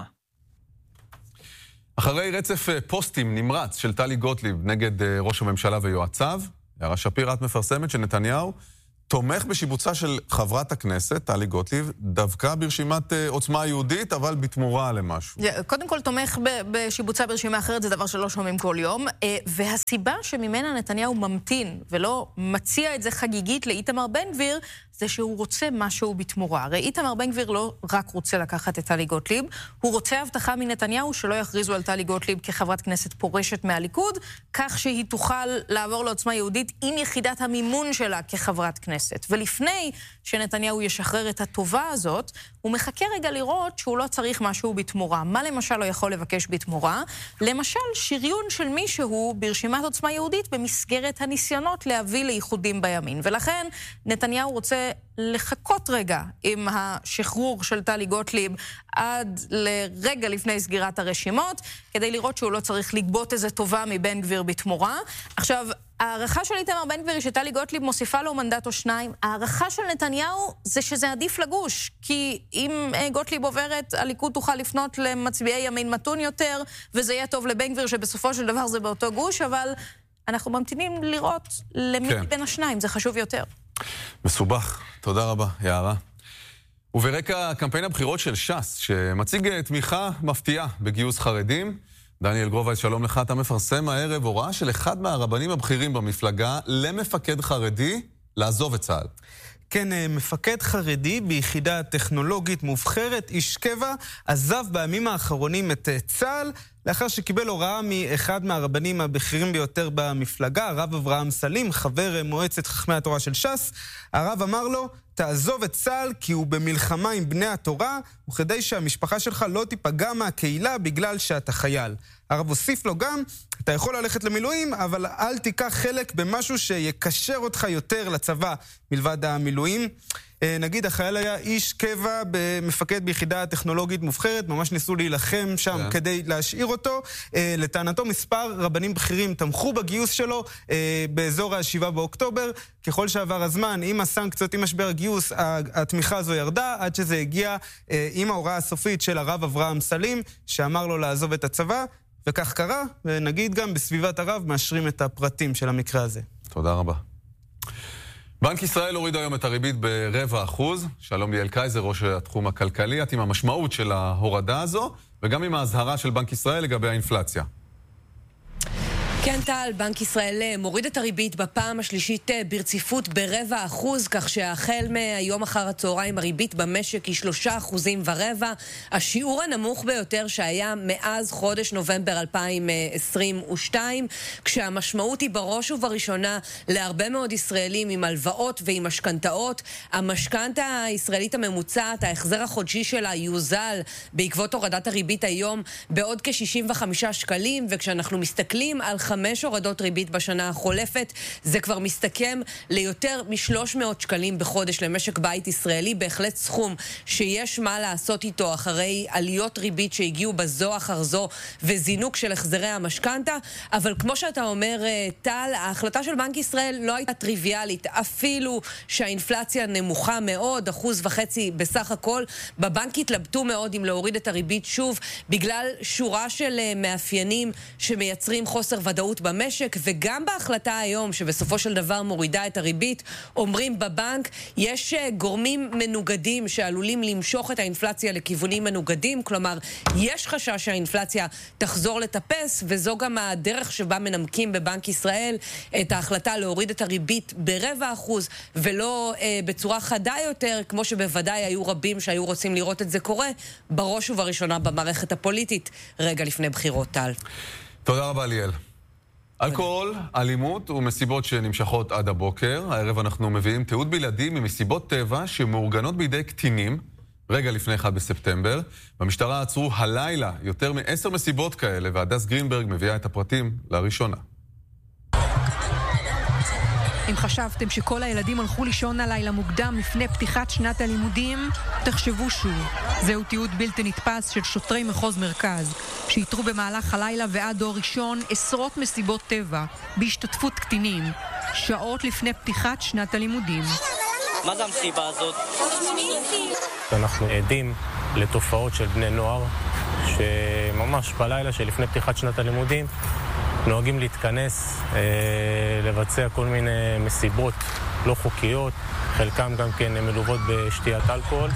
אחרי רצף פוסטים נמרץ של טלי גוטליב נגד ראש הממשלה ויועציו, יערה שפיר, את מפרסמת שנתניהו תומך בשיבוצה של חברת הכנסת טלי גוטליב דווקא ברשימת עוצמה יהודית, אבל בתמורה למשהו.
קודם כל תומך בשיבוצה ברשימה אחרת, זה דבר שלא שומעים כל יום, והסיבה שממנה נתניהו ממתין ולא מציע את זה חגיגית לאיתמר בן גביר, זה שהוא רוצה משהו בתמורה. הרי איתמר בן גביר לא רק רוצה לקחת את טלי גוטליב, הוא רוצה הבטחה מנתניהו שלא יכריזו על טלי גוטליב כחברת כנסת פורשת מהליכוד, כך שהיא תוכל לעבור לעוצמה יהודית עם יחידת המימון שלה כחברת כנסת. ולפני שנתניהו ישחרר את הטובה הזאת, הוא מחכה רגע לראות שהוא לא צריך משהו בתמורה. מה למשל לא יכול לבקש בתמורה? למשל שריון של מישהו ברשימת עוצמה יהודית במסגרת הניסיונות להביא לייחודים בימין. ולכן נתניהו רוצה לחכות רגע עם השחרור של טלי גוטליב עד לרגע לפני סגירת הרשימות, כדי לראות שהוא לא צריך לגבות איזה טובה מבן גביר בתמורה. עכשיו, הערכה של איתמר בן גביר היא שטלי גוטליב מוסיפה לו מנדט או שניים. הערכה של נתניהו זה שזה עדיף לגוש, כי אם גוטליב עוברת, הליכוד תוכל לפנות למצביעי ימין מתון יותר, וזה יהיה טוב לבן גביר שבסופו של דבר זה באותו גוש, אבל אנחנו ממתינים לראות למי כן. בין השניים, זה חשוב יותר.
מסובך, תודה רבה, יערה. וברקע קמפיין הבחירות של ש"ס, שמציג תמיכה מפתיעה בגיוס חרדים, דניאל גרובייס, שלום לך. אתה מפרסם הערב הוראה של אחד מהרבנים הבכירים במפלגה למפקד חרדי לעזוב את צה"ל.
כן, מפקד חרדי ביחידה טכנולוגית מובחרת, איש קבע, עזב בימים האחרונים את צה"ל, לאחר שקיבל הוראה מאחד מהרבנים הבכירים ביותר במפלגה, הרב אברהם סלים, חבר מועצת חכמי התורה של ש"ס. הרב אמר לו, תעזוב את צה"ל כי הוא במלחמה עם בני התורה, וכדי שהמשפחה שלך לא תיפגע מהקהילה בגלל שאתה חייל. הרב הוסיף לו גם, אתה יכול ללכת למילואים, אבל אל תיקח חלק במשהו שיקשר אותך יותר לצבא מלבד המילואים. נגיד, החייל היה איש קבע במפקד ביחידה הטכנולוגית מובחרת, ממש ניסו להילחם שם yeah. כדי להשאיר אותו. לטענתו מספר רבנים בכירים תמכו בגיוס שלו באזור השבעה באוקטובר. ככל שעבר הזמן, עם הסנקציות, עם משבר הגיוס, התמיכה הזו ירדה, עד שזה הגיע עם ההוראה הסופית של הרב אברהם סלים, שאמר לו לעזוב את הצבא, וכך קרה, ונגיד גם בסביבת הרב מאשרים את הפרטים של המקרה הזה.
תודה רבה. בנק ישראל הוריד היום את הריבית ברבע אחוז. שלום ליאל קייזר, ראש התחום הכלכלי, את עם המשמעות של ההורדה הזו, וגם עם ההזהרה של בנק ישראל לגבי האינפלציה.
כן, טל, בנק ישראל מוריד את הריבית בפעם השלישית ברציפות ברבע אחוז, כך שהחל מהיום אחר הצהריים הריבית במשק היא שלושה אחוזים ורבע, השיעור הנמוך ביותר שהיה מאז חודש נובמבר אלפיים עשרים ושתיים, כשהמשמעות היא בראש ובראשונה להרבה מאוד ישראלים עם הלוואות ועם משכנתאות. המשכנתה הישראלית הממוצעת, ההחזר החודשי שלה יוזל בעקבות הורדת הריבית היום בעוד כ-שישים וחמישה שקלים, וכשאנחנו מסתכלים על חמש הורדות ריבית בשנה החולפת, זה כבר מסתכם ליותר מ-שלוש מאות שקלים בחודש למשק בית ישראלי, בהחלט סכום שיש מה לעשות איתו אחרי עליות ריבית שהגיעו בזו אחר זו וזינוק של החזרי המשכנתה. אבל כמו שאתה אומר, טל, ההחלטה של בנק ישראל לא הייתה טריוויאלית, אפילו שהאינפלציה נמוכה מאוד, אחוז וחצי בסך הכל. בבנק התלבטו מאוד אם להוריד את הריבית שוב, בגלל שורה של מאפיינים שמייצרים חוסר ודאות במשק, וגם בהחלטה היום שבסופו של דבר מורידה את הריבית, אומרים בבנק יש גורמים מנוגדים שעלולים למשוך את האינפלציה לכיוונים מנוגדים, כלומר יש חשש שהאינפלציה תחזור לטפס, וזו גם הדרך שבה מנמקים בבנק ישראל את ההחלטה להוריד את הריבית ברבע אחוז ולא אה, בצורה חדה יותר, כמו שבוודאי היו רבים שהיו רוצים לראות את זה קורה, בראש ובראשונה במערכת הפוליטית רגע לפני בחירות. טל,
תודה רבה ליאל. אלכוהול, אלימות ומסיבות שנמשכות עד הבוקר. הערב אנחנו מביאים תיעוד בלעדי ממסיבות טבע שמאורגנות בידי קטינים, רגע לפני אחד בספטמבר. במשטרה עצרו הלילה יותר מעשר מסיבות כאלה, והדס גרינברג מביאה את הפרטים לראשונה.
אם חשבתם שכל הילדים הלכו לישון הלילה מוקדם לפני פתיחת שנת הלימודים, תחשבו שוב. זהו תיעוד בלתי נתפס של שוטרי מחוז מרכז, שהתרו במהלך הלילה ועד דור ראשון עשרות מסיבות טבע, בהשתתפות קטינים, שעות לפני פתיחת שנת הלימודים.
מה זה המסיבה הזאת?
אנחנו עדים לתופעות של בני נוער, שממש בלילה שלפני פתיחת שנת הלימודים, נוהגים להתכנס, אה, לבצע כל מיני מסיבות לא חוקיות, חלקם גם כן מלוות בשתיית אלכוהול.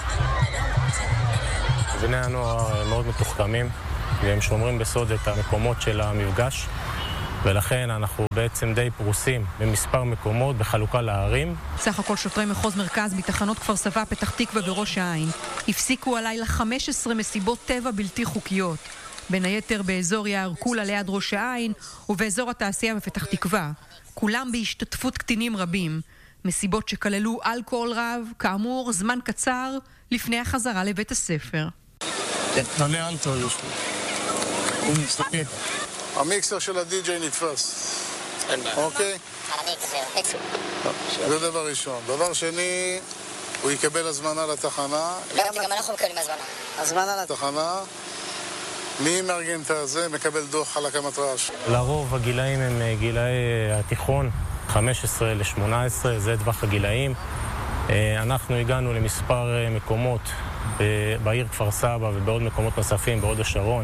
בני הנוער מאוד מתוחכמים, והם שומרים בסוד את המקומות של המפגש, ולכן אנחנו בעצם די פרוסים במספר מקומות בחלוקה לערים.
סך הכל שוטרי מחוז מרכז בתחנות כפר סבא, פתח תקווה וראש העין הפסיקו הלילה חמש עשרה מסיבות טבע בלתי חוקיות, בין היתר באזור יער קולה ליד ראש העין ובאזור התעשייה בפתח תקווה, כולם בהשתתפות קטינים רבים. מסיבות שכללו אלכוהול רב, כאמור זמן קצר לפני החזרה לבית הספר.
נענה אלכוהול יש לי. הוא מסתכל. המיקסר של הדי-ג'יי נתפס. אין בעיה. אוקיי? המיקסר, זה דבר ראשון. דבר שני, הוא יקבל הזמנה לתחנה.
גם אנחנו מקבלים הזמנה.
הזמנה לתחנה. מי מארגן את הזה מקבל דוח על הקמת רעש?
לרוב הגילאים הם גילאי התיכון, חמש עשרה לשמונה עשרה, זה טווח הגילאים. אנחנו הגענו למספר מקומות בעיר כפר סבא ובעוד מקומות נוספים, בעוד השרון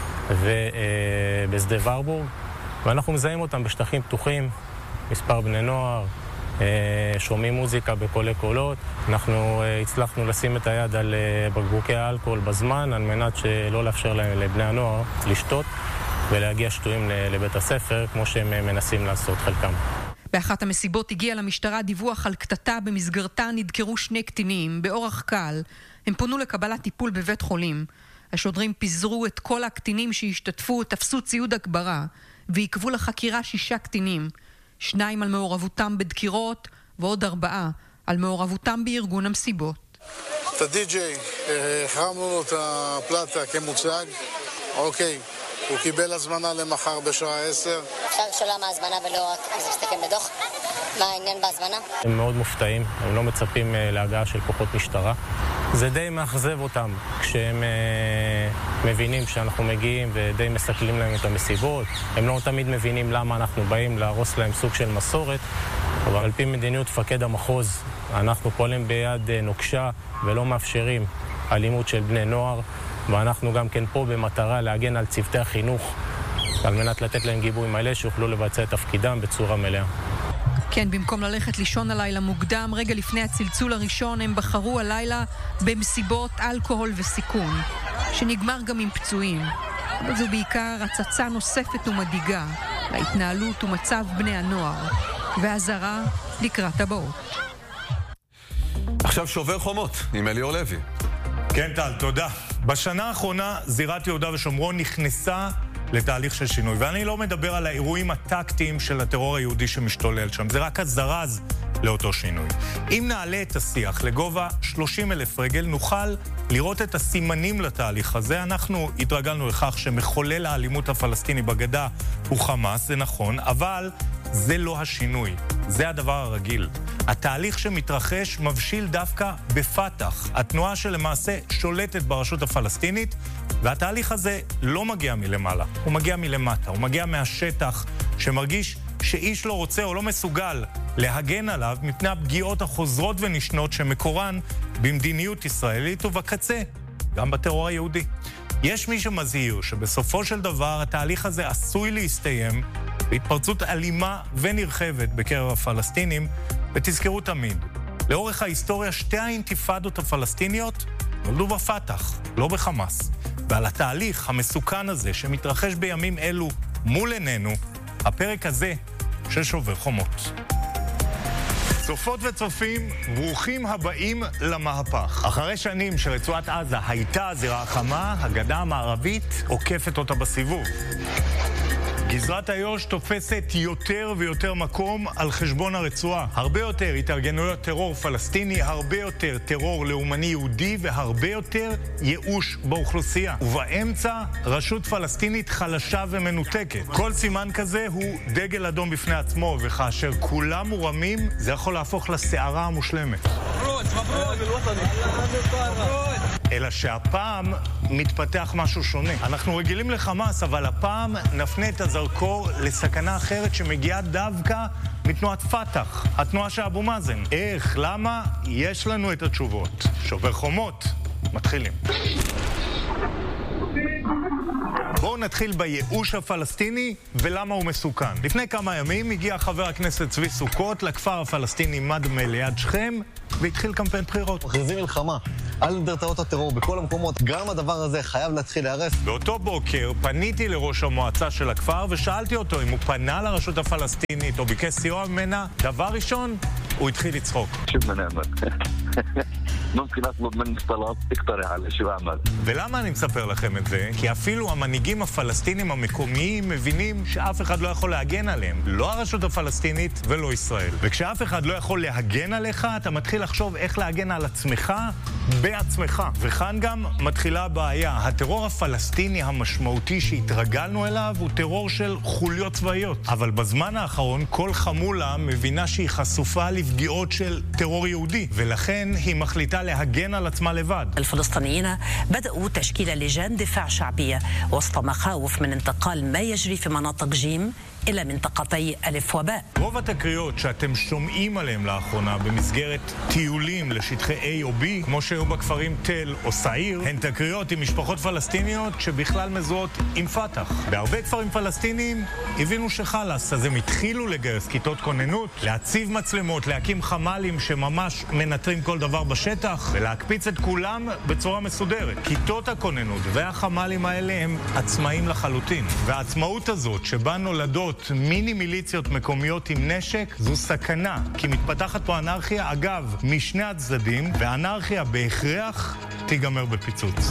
ובשדה ורבורג, ואנחנו מזהים אותם בשטחים פתוחים, מספר בני נוער, שומעים מוזיקה בקולי קולות. אנחנו הצלחנו לשים את היד על בקבוקי האלכוהול בזמן, על מנת שלא לאפשר להם לבני הנוער לשתות ולהגיע שטויים לבית הספר, כמו שהם מנסים לעשות חלקם.
באחת המסיבות הגיע למשטרה דיווח על קטטה במסגרתה נדקרו שני קטינים באורח קל. הם פונו לקבלת טיפול בבית חולים. השוטרים פיזרו את כל הקטינים שהשתתפו, תפסו ציוד הגברה ועיכבו לחקירה שישה קטינים. שניים על מעורבותם בדקירות ועוד ארבעה על מעורבותם בארגון המסיבות.
את הדי-ג'יי, החרמנו לו את הפלטה כמוצג. אוקיי, הוא קיבל הזמנה למחר בשעה עשר.
אפשר לשאול למה הזמנה ולא רק זה מסתכם בדוח? מה העניין בהזמנה?
הם מאוד מופתעים, הם לא מצפים להגעה של כוחות משטרה. זה די מאכזב אותם כשהם uh, מבינים שאנחנו מגיעים ודי מסכלים להם את המסיבות. הם לא תמיד מבינים למה אנחנו באים להרוס להם סוג של מסורת, אבל על פי מדיניות מפקד המחוז אנחנו פועלים ביד נוקשה ולא מאפשרים אלימות של בני נוער, ואנחנו גם כן פה במטרה להגן על צוותי החינוך על מנת לתת להם גיבוי מלא שיוכלו לבצע את תפקידם בצורה מלאה.
כן, במקום ללכת לישון הלילה מוקדם, רגע לפני הצלצול הראשון, הם בחרו הלילה במסיבות אלכוהול וסיכון, שנגמר גם עם פצועים. אבל זו בעיקר הצצה נוספת ומדאיגה להתנהלות ומצב בני הנוער, והזרה לקראת הבאות.
עכשיו שובר חומות עם אליאור לוי.
כן, טל, תודה. בשנה האחרונה זירת יהודה ושומרון נכנסה לתהליך של שינוי, ואני לא מדבר על האירועים הטקטיים של הטרור היהודי שמשתולל שם, זה רק הזרז לאותו שינוי. אם נעלה את השיח לגובה שלושים אלף רגל, נוכל לראות את הסימנים לתהליך הזה. אנחנו התרגלנו לכך שמחולל האלימות הפלסטיני בגדה הוא חמאס, זה נכון, אבל זה לא השינוי, זה הדבר הרגיל. התהליך שמתרחש מבשיל דווקא בפתח, התנועה שלמעשה שולטת ברשות הפלסטינית, והתהליך הזה לא מגיע מלמעלה, הוא מגיע מלמטה, הוא מגיע מהשטח שמרגיש שאיש לא רוצה או לא מסוגל להגן עליו מפני הפגיעות החוזרות ונשנות שמקורן במדיניות ישראלית ובקצה, גם בטרור היהודי. יש מי שמזהיר שבסופו של דבר התהליך הזה עשוי להסתיים בהתפרצות אלימה ונרחבת בקרב הפלסטינים, ותזכרו תמיד, לאורך ההיסטוריה שתי האינתיפאדות הפלסטיניות נולדו בפתח, לא בחמאס. ועל התהליך המסוכן הזה שמתרחש בימים אלו מול עינינו, הפרק הזה של שובר חומות. צופות וצופים, ברוכים הבאים למהפך. אחרי שנים שרצועת עזה הייתה הזירה החמה, הגדה המערבית עוקפת אותה בסיבוב. גזרת איו"ש תופסת יותר ויותר מקום על חשבון הרצועה. הרבה יותר התארגנויות טרור פלסטיני, הרבה יותר טרור לאומני יהודי והרבה יותר ייאוש באוכלוסייה. ובאמצע, רשות פלסטינית חלשה ומנותקת. כל סימן כזה הוא דגל אדום בפני עצמו, וכאשר כולם מורמים, זה יכול להפוך לסערה המושלמת. אלא שהפעם מתפתח משהו שונה. אנחנו רגילים לחמאס, אבל הפעם נפנה את הזרקור לסכנה אחרת שמגיעה דווקא מתנועת פתח, התנועה של אבו מאזן. איך? למה? יש לנו את התשובות. שובר חומות. מתחילים. בואו נתחיל בייאוש הפלסטיני ולמה הוא מסוכן. לפני כמה ימים הגיע חבר הכנסת צבי סוכות לכפר הפלסטיני מדמה ליד שכם והתחיל קמפיין בחירות. מכריזים מלחמה על אנדרטאות הטרור בכל המקומות. גם הדבר הזה חייב להתחיל להיהרס. באותו בוקר פניתי לראש המועצה של הכפר ושאלתי אותו אם הוא פנה לרשות הפלסטינית או ביקש סיוע ממנה. דבר ראשון, הוא התחיל לצחוק. שוב מנעמד. מומכן אטלב מני טלב תקטרח על שו אעמל. ולמה אני מספר לכם את זה? כי אפילו המנהיגים הפלסטינים המקומיים מבינים שאף אחד לא יכול להגן עליהם. לא הרשות הפלסטינית ולא ישראל. וכשאף אחד לא יכול להגן עליך, אתה מתחיל לחשוב איך להגן על עצמך בעצמך. וכאן גם מתחילה הבעיה. הטרור הפלסטיני המשמעותי שהתרגלנו אליו הוא טרור של חוליות צבאיות. אבל בזמן האחרון כל חמולה מבינה שהיא חשופה לפגיעות של טרור יהודי. ולכן היא מחליטה להגן על עצמה לבד.
الفلسطينيين بدأوا تشكيل لجان دفاع شعبية وسط مخاوف من انتقال ما يجري في مناطق جيم إلى منطقتي ألف وباء.
רוב התקריות שאתם שומעים עליהם לאחרונה במסגרת טיולים לשטחי A או B, כמו שהיו בכפרים תל או סעיר, הן תקריות עם משפחות פלסטיניות שבכלל מזוהות עם פתח. בהרבה כפרים פלסטיניים הבינו שחלס, אז הם התחילו לגייס כיתות כוננות, להציב מצלמות, להקים חמ"לים שממש מנטרים כל דבר בשטח, ולהקפיץ את כולם בצורה מסודרת. כיתות הכוננות והחמ"לים האלה הם עצמאים לחלוטין. והעצמאות הזאת שבה נולדות מיני מיליציות מקומיות עם נשק זו סכנה, כי מתפתחת פה אנרכיה, אגב, משני הצדדים, ואנרכיה בהכרח תיגמר בפיצוץ.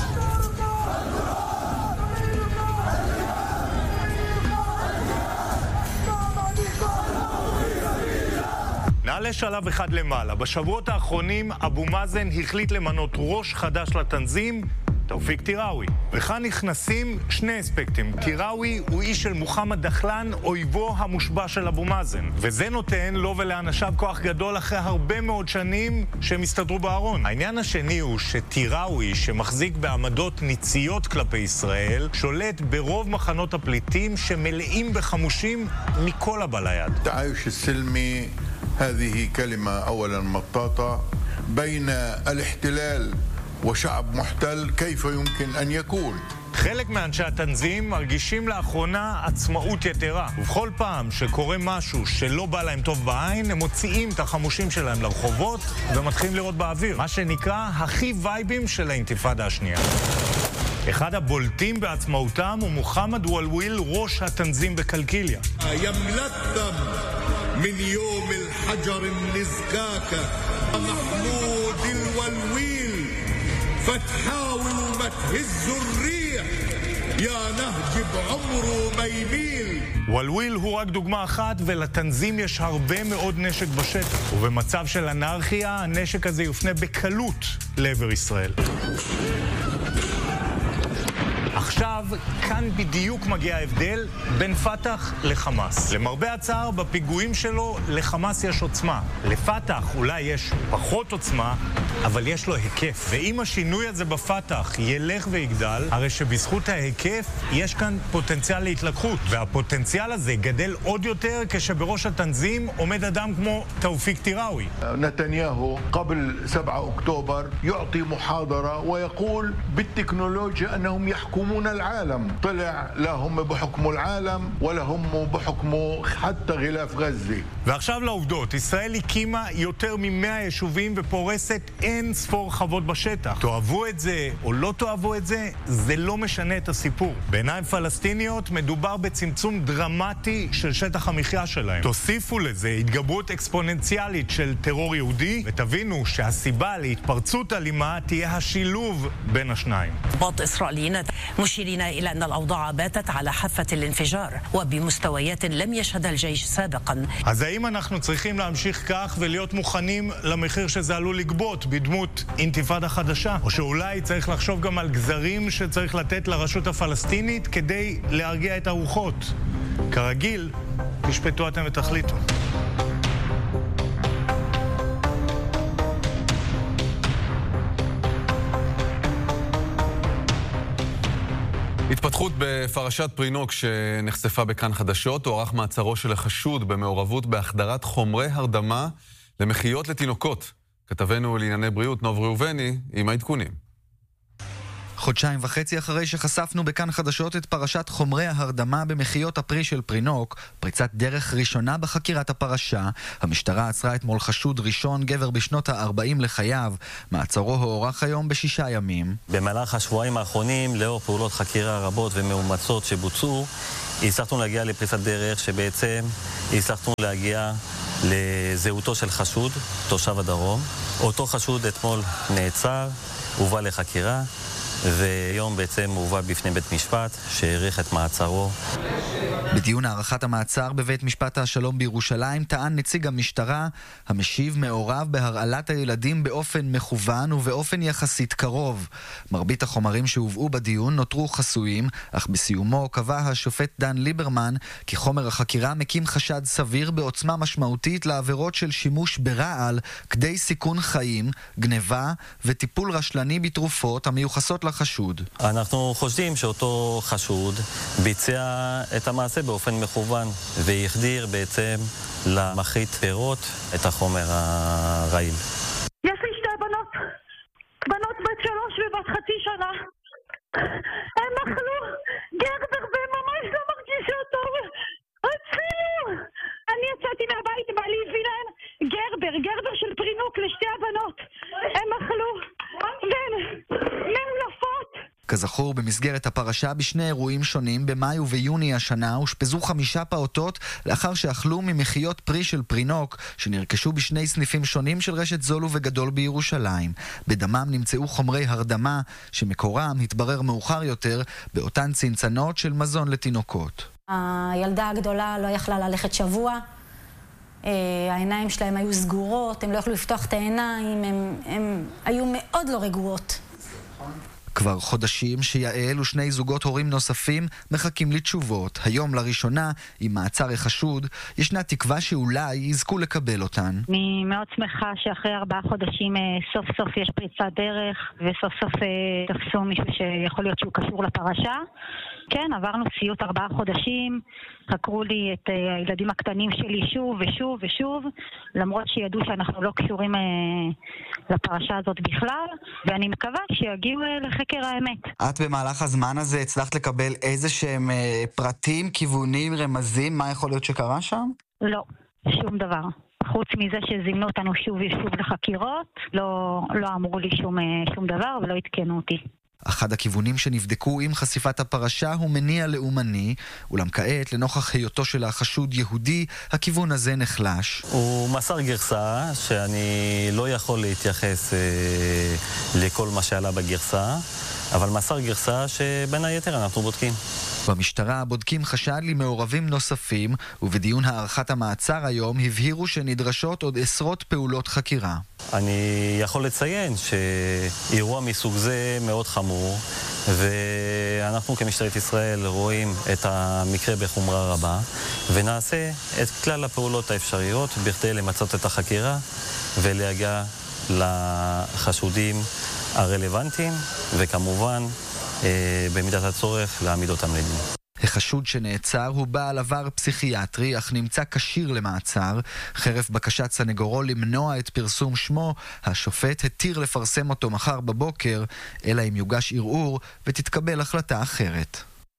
נעלה שלב אחד למעלה. בשבועות האחרונים אבו מאזן החליט למנות ראש חדש לתנזים, תאופיק טיראווי. וכאן נכנסים שני אספקטים. טיראווי הוא איש של מוחמד דחלן, אויבו המושבע של אבו מאזן. וזה נותן לו ולאנשיו כוח גדול אחרי הרבה מאוד שנים שהם הסתדרו בארון. העניין השני הוא שטיראווי, שמחזיק בעמדות ניציות כלפי ישראל, שולט ברוב מחנות הפליטים שמלאים בחמושים מכל הבא ליד.
תעאיש הסלמי, هذه كلمة أولا مطاطة بين الاحتلال وشعب محتل كيف يمكن أن يكون.
חלק מאנשי התנזים מרגישים לאחרונה עצמאות יתרה. ובכל פעם שקורה משהו שלא בא להם טוב בעין, הם מוציאים את החמושים שלהם לרחובות ומתחילים לראות באוויר. מה שנקרא הכי וייבים של האינתיפאדה השנייה. אחד הבולטים בעצמאותם הוא מוחמד וולוויל, ראש התנזים בקלקיליה.
ימלתם מן יום الحجر النزكاك محمود الولويل فتحاول ومتهز الريح يا نهج بعمره ميميل.
וולוויל הוא רק דוגמה אחת, ולתנזים יש הרבה מאוד נשק בשטח. ובמצב של אנרכיה, הנשק הזה יופנה בקלות לעבר ישראל. עכשיו, כאן בדיוק מגיע ההבדל בין פתח לחמאס. למרבה הצער, בפיגועים שלו, לחמאס יש עוצמה. לפתח אולי יש פחות עוצמה, אבל יש לו היקף. ואם השינוי הזה בפתח ילך ויגדל, הרי שבזכות ההיקף יש כאן פוטנציאל להתלקחות. והפוטנציאל הזה גדל עוד יותר כשבראש התנזים עומד אדם כמו תאופיק טיראווי.
נתניהו, قبل سبعة أكتوبر, يعطي محاضرة ويقول بالتكنولوجيا أنهم يحكمون العالم. طلع لهم بحكم العالم ولهم بحكم حتى غلاف غزة.
ועכשיו לעובדות, ישראל הקימה יותר ממאה יישובים ופורסת אין ספור חוות בשטח. תאהבו את זה או לא תאהבו את זה, זה לא משנה את הסיפור. בעיניים פלסטיניות מדובר בצמצום דרמטי של שטח המחיה שלהם. תוסיפו לזה התגברות אקספוננציאלית של טרור יהודי, ותבינו שהסיבה להתפרצות אלימה תהיה השילוב בין השניים.
ضباط إسرائيليين مشيرين إلى أن الأوضاع باتت على حافة الانفجار وبمستويات لم يشهدها الجيش سابقا.
אז האם אנחנו צריכים להמשיך כך ולהיות מוכנים למחיר שזה עלול לגבות בדמות אינתיפאדה חדשה? או שאולי צריך לחשוב גם על גזרים שצריך לתת לרשות הפלסטינית כדי להרגיע את הרוחות? כרגיל, תשפטו אתם ותחליטו.
התפתחות בפרשת פרינוק שנחשפה בכאן חדשות, הוארך מעצרו של החשוד במעורבות בהחדרת חומרי הרדמה למחיות לתינוקות. כתבנו לענייני בריאות נוב ראובני עם העדכונים.
חודשיים וחצי אחרי שחשפנו בכאן חדשות את פרשת חומרי ההרדמה במחיות הפרי של פרינוק, פריצת דרך ראשונה בחקירת הפרשה, המשטרה עצרה אתמול חשוד ראשון, גבר בשנות ה-ארבעים לחייו. מעצרו הוארך היום בשישה ימים.
במהלך השבועיים האחרונים, לאור פעולות חקירה רבות ומאומצות שבוצעו, הצלחנו להגיע לפריצת דרך שבעצם הצלחנו להגיע לזהותו של חשוד, תושב הדרום. אותו חשוד אתמול נעצר, הובא לחקירה, ויום בעצם הובא בפני בית משפט שהאריך את מעצרו.
בדיון הערכת המעצר בבית משפט השלום בירושלים טען נציג המשטרה, המשיב מעורב בהרעלת הילדים באופן מכוון ובאופן יחסית קרוב. מרבית החומרים שהובאו בדיון נותרו חסויים, אך בסיומו קבע השופט דן ליברמן כי חומר החקירה מקים חשד סביר בעוצמה משמעותית לעבירות של שימוש ברעל כדי סיכון חיים, גניבה וטיפול רשלני בתרופות המיוחסות לחשוד.
אנחנו חושדים שאותו חשוד ביצע את המעשה באופן מכוון והחדיר בעצם למחית פירות את החומר הרעיל.
יש לי שתי בנות, בנות בת שלוש ובת חצי שנה. הם אכלו גרבר וממש לא מרגישה טוב. הצילו! אני יצאתי מהבית, בעלי הביא להם גרבר, גרבר של פרינוק לשתי הבנות. הם אכלו והן מעולפות.
כזכור, במסגרת הפרשה בשני אירועים שונים במאי וביוני השנה הושפזו חמישה פעוטות לאחר שאכלו ממחיות פרי של פרינוק שנרכשו בשני סניפים שונים של רשת זולו וגדול בירושלים. בדמם נמצאו חומרי הרדמה שמקורם התברר מאוחר יותר באותן צנצנות של מזון לתינוקות.
הילדה הגדולה לא יכלה ללכת שבוע, העיניים שלהם היו סגורות, הם לא יכלו לפתוח את העיניים, הם, הם היו מאוד לא רגועות.
כבר חודשים שיעל ושני זוגות הורים נוספים מחכים לתשובות. היום לראשונה, עם מעצר החשוד, ישנה תקווה שאולי יזכו לקבל אותן.
אני מאוד שמחה שאחרי ארבעה חודשים סוף סוף יש פריצת דרך, וסוף סוף תפסו מישהו שיכול להיות שהוא קשור לפרשה. כן, עברנו סיוט ארבעה חודשים, חקרו לי את הילדים הקטנים שלי שוב ושוב ושוב, למרות שידעו שאנחנו לא קשורים לפרשה הזאת בכלל, ואני מקווה שיגיעו לחקר האמת.
את במהלך הזמן הזה הצלחת לקבל איזה שהם פרטים, כיוונים, רמזים, מה יכול להיות שקרה שם?
לא, שום דבר. חוץ מזה שזימנו אותנו שוב ושוב לחקירות, לא, לא אמרו לי שום, שום דבר ולא התקנו אותי.
אחד הכיוונים שנבדקו עם חשיפת הפרשה הוא מניע לאומני, אולם כעת, לנוכח היותו של החשוד יהודי, הכיוון הזה נחלש.
הוא מסר גרסה שאני לא יכול להתייחס אה, לכל מה שעלה בגרסה, אבל מסר גרסה שבין היתר אנחנו בודקים.
במשטרה בודקים חשד למעורבים נוספים, ובדיון הערכת המעצר היום הבהירו שנדרשות עוד עשרות פעולות חקירה.
אני יכול לציין שאירוע מסוג זה מאוד חמור, ואנחנו כמשטרת ישראל רואים את המקרה בחומרה רבה, ונעשה את כלל הפעולות האפשריות בכדי למצות את החקירה ולהגיע לחשודים הרלוונטיים, וכמובן במידת הצורך להעמיד אותם לדין.
החשוד שנעצר הוא בעל עבר פסיכיאטרי, אך נמצא כשיר למעצר. חרף בקשת סנגורו למנוע את פרסום שמו, השופט התיר לפרסם אותו מחר בבוקר, אלא אם יוגש ערעור ותתקבל החלטה אחרת.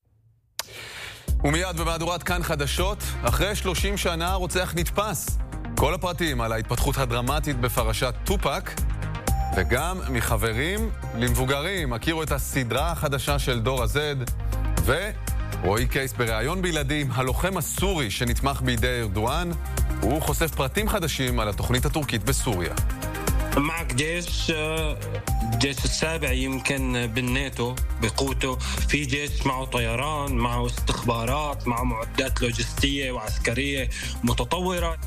ומיד במהדורת כאן חדשות, אחרי שלושים שנה רוצח נתפס. כל הפרטים על ההתפתחות הדרמטית בפרשת טופק, וגם מחברים למבוגרים. הכירו את הסדרה החדשה של דור הזד, ורועי קייס בראיון בלעדים, הלוחם הסורי שנתמך בידי ארדואן, הוא חושף פרטים חדשים על התוכנית הטורקית בסוריה.
معك جيش الجيش السابع يمكن بالناتو بقوته في جيش معه طيران معه استخبارات معه معدات لوجستية وعسكرية متطورة.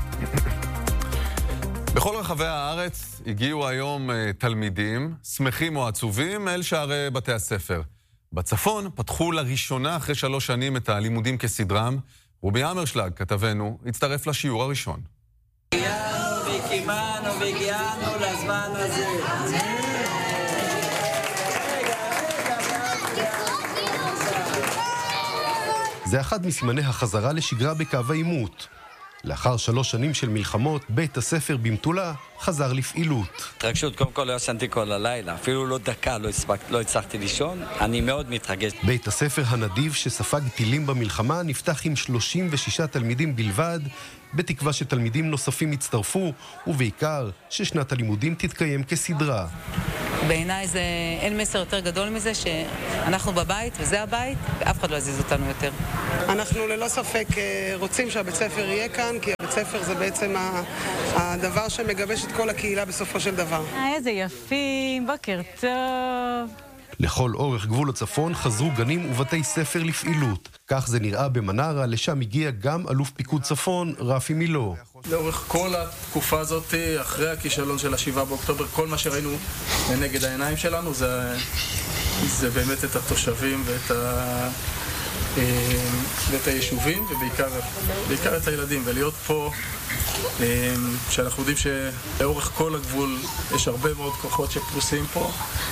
בכל רחבי הארץ הגיעו היום תלמידים, שמחים או עצובים, אל שערי בתי הספר. בצפון פתחו לראשונה אחרי שלוש שנים את הלימודים כסדרם. רובי אמרשלג, כתבנו, הצטרף לשיעור הראשון.
הגיענו והקימנו והגיענו לזמן הזה.
זה אחד מסימני החזרה לשגרה בקו העימות. לאחר שלוש שנים של מלחמות, בית הספר במטולה חזר לפעילות.
התרגשות, קודם כל לא ישנתי כל הלילה, אפילו לא דקה לא, הספק, לא הצלחתי לישון, אני מאוד מתרגש.
בית הספר הנדיב שספג טילים במלחמה נפתח עם שלושים ושישה תלמידים בלבד, בתקווה שתלמידים נוספים יצטרפו, ובעיקר ששנת הלימודים תתקיים כסדרה.
בעיניי זה אין מסר יותר גדול מזה שאנחנו בבית וזה הבית ואף אחד לא יזיז אותנו יותר.
אנחנו ללא ספק רוצים שהבית ספר יהיה כאן, כי הבית ספר זה בעצם הדבר שמגבש את כל הקהילה בסופו של דבר.
איזה יפים, בוקר טוב.
לכל אורך גבול הצפון חזרו גנים ובתי ספר לפעילות. כך זה נראה במנרה, לשם הגיע גם אלוף פיקוד צפון, רפי מילו.
לאורך כל התקופה הזאת, אחרי הכישלון של השבעה באוקטובר, כל מה שראינו לנגד העיניים שלנו זה, זה באמת את התושבים ואת, ה, ואת היישובים, ובעיקר בעיקר את הילדים. ולהיות פה, שאנחנו יודעים שלאורך כל הגבול יש הרבה מאוד כוחות שפרוסים פה,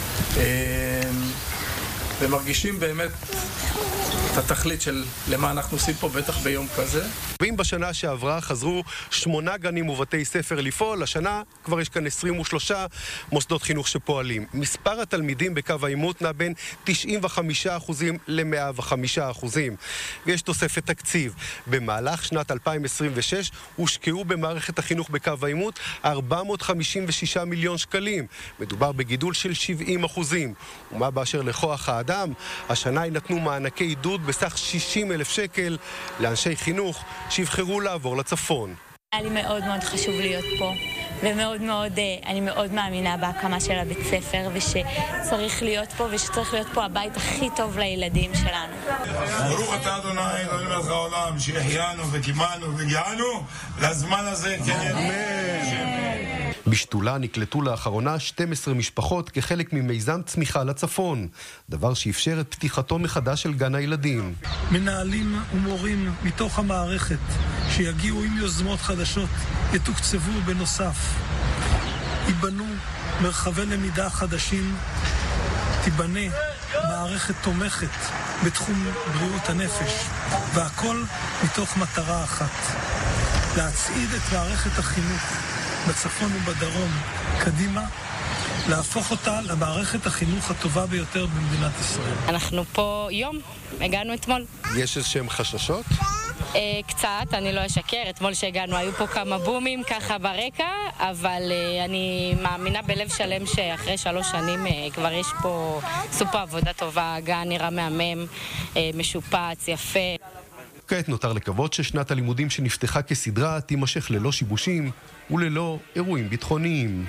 ומרגישים באמת את התכלית של למה אנחנו עושים פה, בטח ביום כזה.
ואם בשנה שעברה חזרו שמונה גנים ובתי ספר לפעול, השנה כבר יש כאן עשרים ושלושה מוסדות חינוך שפועלים. מספר התלמידים בקו העימות נע בין תשעים וחמישה אחוזים ל-מאה וחמישה אחוזים. ויש תוספת תקציב. במהלך שנת אלפיים עשרים ושש הושקעו במערכת החינוך בקו העימות ארבע מאות חמישים ושישה מיליון שקלים. מדובר בגידול של שבעים אחוזים. ומה באשר לכוח האדם, השנה יינתנו מענקי עידוד בסך שישים אלף שקל לאנשי חינוך שיבחרו לעבור לצפון.
היה לי מאוד מאוד חשוב להיות פה, ומאוד מאוד, אני מאוד מאמינה בהקמה של הבית ספר, ושצריך להיות פה, ושצריך להיות פה הבית הכי טוב לילדים שלנו.
ברוך אתה אדוני, אלוהים מלך העולם, שהחיינו וקימנו והגיענו לזמן הזה, כן אמן.
בשתולה נקלטו לאחרונה שתים עשרה משפחות כחלק ממיזם צמיחה לצפון, דבר שאפשר את פתיחתו מחדש של גן הילדים.
מנהלים ומורים מתוך המערכת שיגיעו עם יוזמות חדשות, יתוקצבו בנוסף. ייבנו מרחבי למידה חדשים, תיבנה מערכת תומכת בתחום בריאות הנפש, והכל מתוך מטרה אחת, להצעיד את מערכת החינוך בצפון ובדרום קדימה, להפוך אותה למערכת החינוך הטובה ביותר במדינת ישראל.
אנחנו פה יום, הגענו אתמול.
יש איזשהם חששות?
אה, קצת, אני לא אשקר, אתמול שהגענו היו פה כמה בומים ככה ברקע, אבל אה, אני מאמינה בלב שלם שאחרי שלוש שנים אה, כבר יש פה סופר עבודה טובה, גן נראה מהמם, אה, משופץ, יפה.
כעת נותר לקוות ששנת הלימודים שנפתחה כסדרה תימשך ללא שיבושים וללא אירועים ביטחוניים.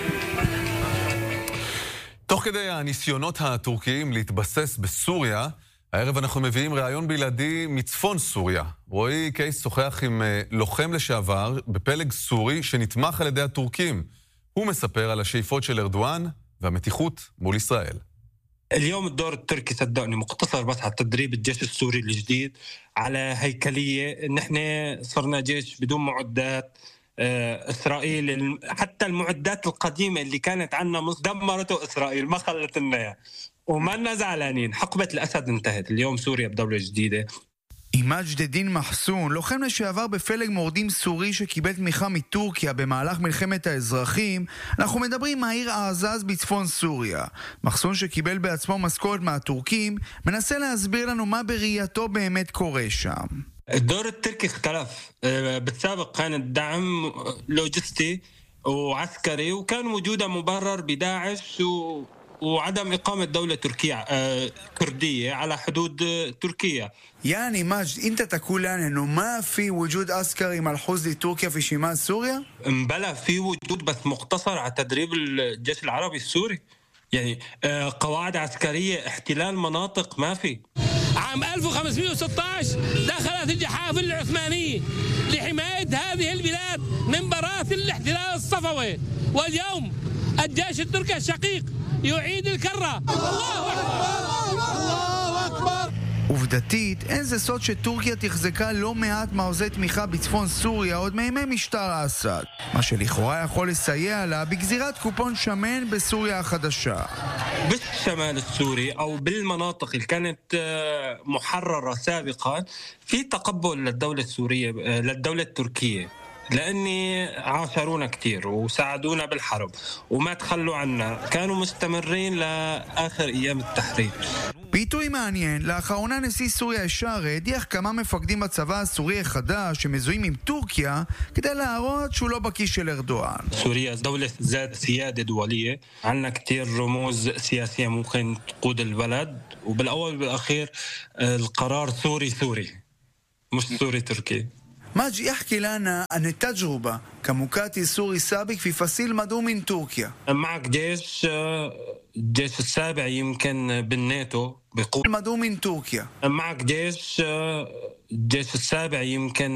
תוך כדי הניסיונות הטורקיים להתבסס בסוריה, הערב אנחנו מביאים ראיון בלעדי מצפון סוריה. רועי קייס שוחח עם לוחם לשעבר בפלג סורי שנתמך על ידי הטורקים. הוא מספר על השאיפות של ארדואן והמתיחות מול ישראל.
اليوم الدور التركي صدقني مقتصر بس على تدريب الجيش السوري الجديد على هيكلية. نحن صرنا جيش بدون معدات. إسرائيل حتى المعدات القديمة اللي كانت عنا مصر دمرته إسرائيل ما خلت لنا إياها وما زعلانين. حقبة الأسد انتهت. اليوم سوريا بدولة جديدة.
עימאד מחסון, לוחם לשעבר בפלג מורדים סורי שקיבל תמיכה מטורקיה במהלך מלחמת האזרחים, אנחנו מדברים מהעיר עזז בצפון סוריה. מחסון שקיבל בעצמו משכורת מהטורקים, מנסה להסביר לנו מה בראייתו באמת קורה שם.
الدور التركي اختلف. بالسابق كان الدعم لوجستي وعسكري وكان وجوده مبرر بداعش وعدم إقامة دولة تركية كردية على حدود تركيا.
يعني ماجد انت تقول لنا انه ما في وجود عسكري ملحوظ لتركيا في شمال سوريا؟
بلا في وجود بس مقتصر على تدريب الجيش العربي السوري. يعني قواعد عسكرية احتلال مناطق ما في.
عام ألف وخمسمائة وستة عشر دخلت الجحافل العثمانية لحماية هذه البلاد من براثن الاحتلال الصفوي، واليوم الجيش التركي الشقيق يعيد الكرة. الله أكبر الله أكبر.
עובדתית, אין זה סוד שטורקיה תחזקה לא מעט מעוזי תמיכה בצפון סוריה עוד מימי משטר אסד, מה שלכאורה יכול לסייע לה בגזירת קופון שמן בסוריה החדשה.
بالشمال السوري أو بالمناطق اللي كانت محررة سابقا في تقبل للدولة السورية للدولة التركية، لأني عاشرونا كتير وساعدونا بالحرب وما تخلوا عنا، كانوا مستمرين لآخر أيام التحرير.
ביטוי מעניין, לאחרונה נשיא סוריה ישר הדיח כמה מפקדים בצבא הסורי החדש שמזוהים עם טורקיה כדי להראות שהוא לא בכיס של ארדואן.
سوريا دولة ذات سيادة دولية، عنا كتير رموز سياسية ممكن تقود البلد، وبالأول وبالأخير القرار سوري سوري مش سوري تركي.
ماجي يحكي لنا عن التجربة كمقاتل سوري سابق في فصيل مدعوم من تركيا.
معك جيش الجيش السابع يمكن بالناتو بقوة
مدعوم من تركيا.
معك جيش الجيش السابع يمكن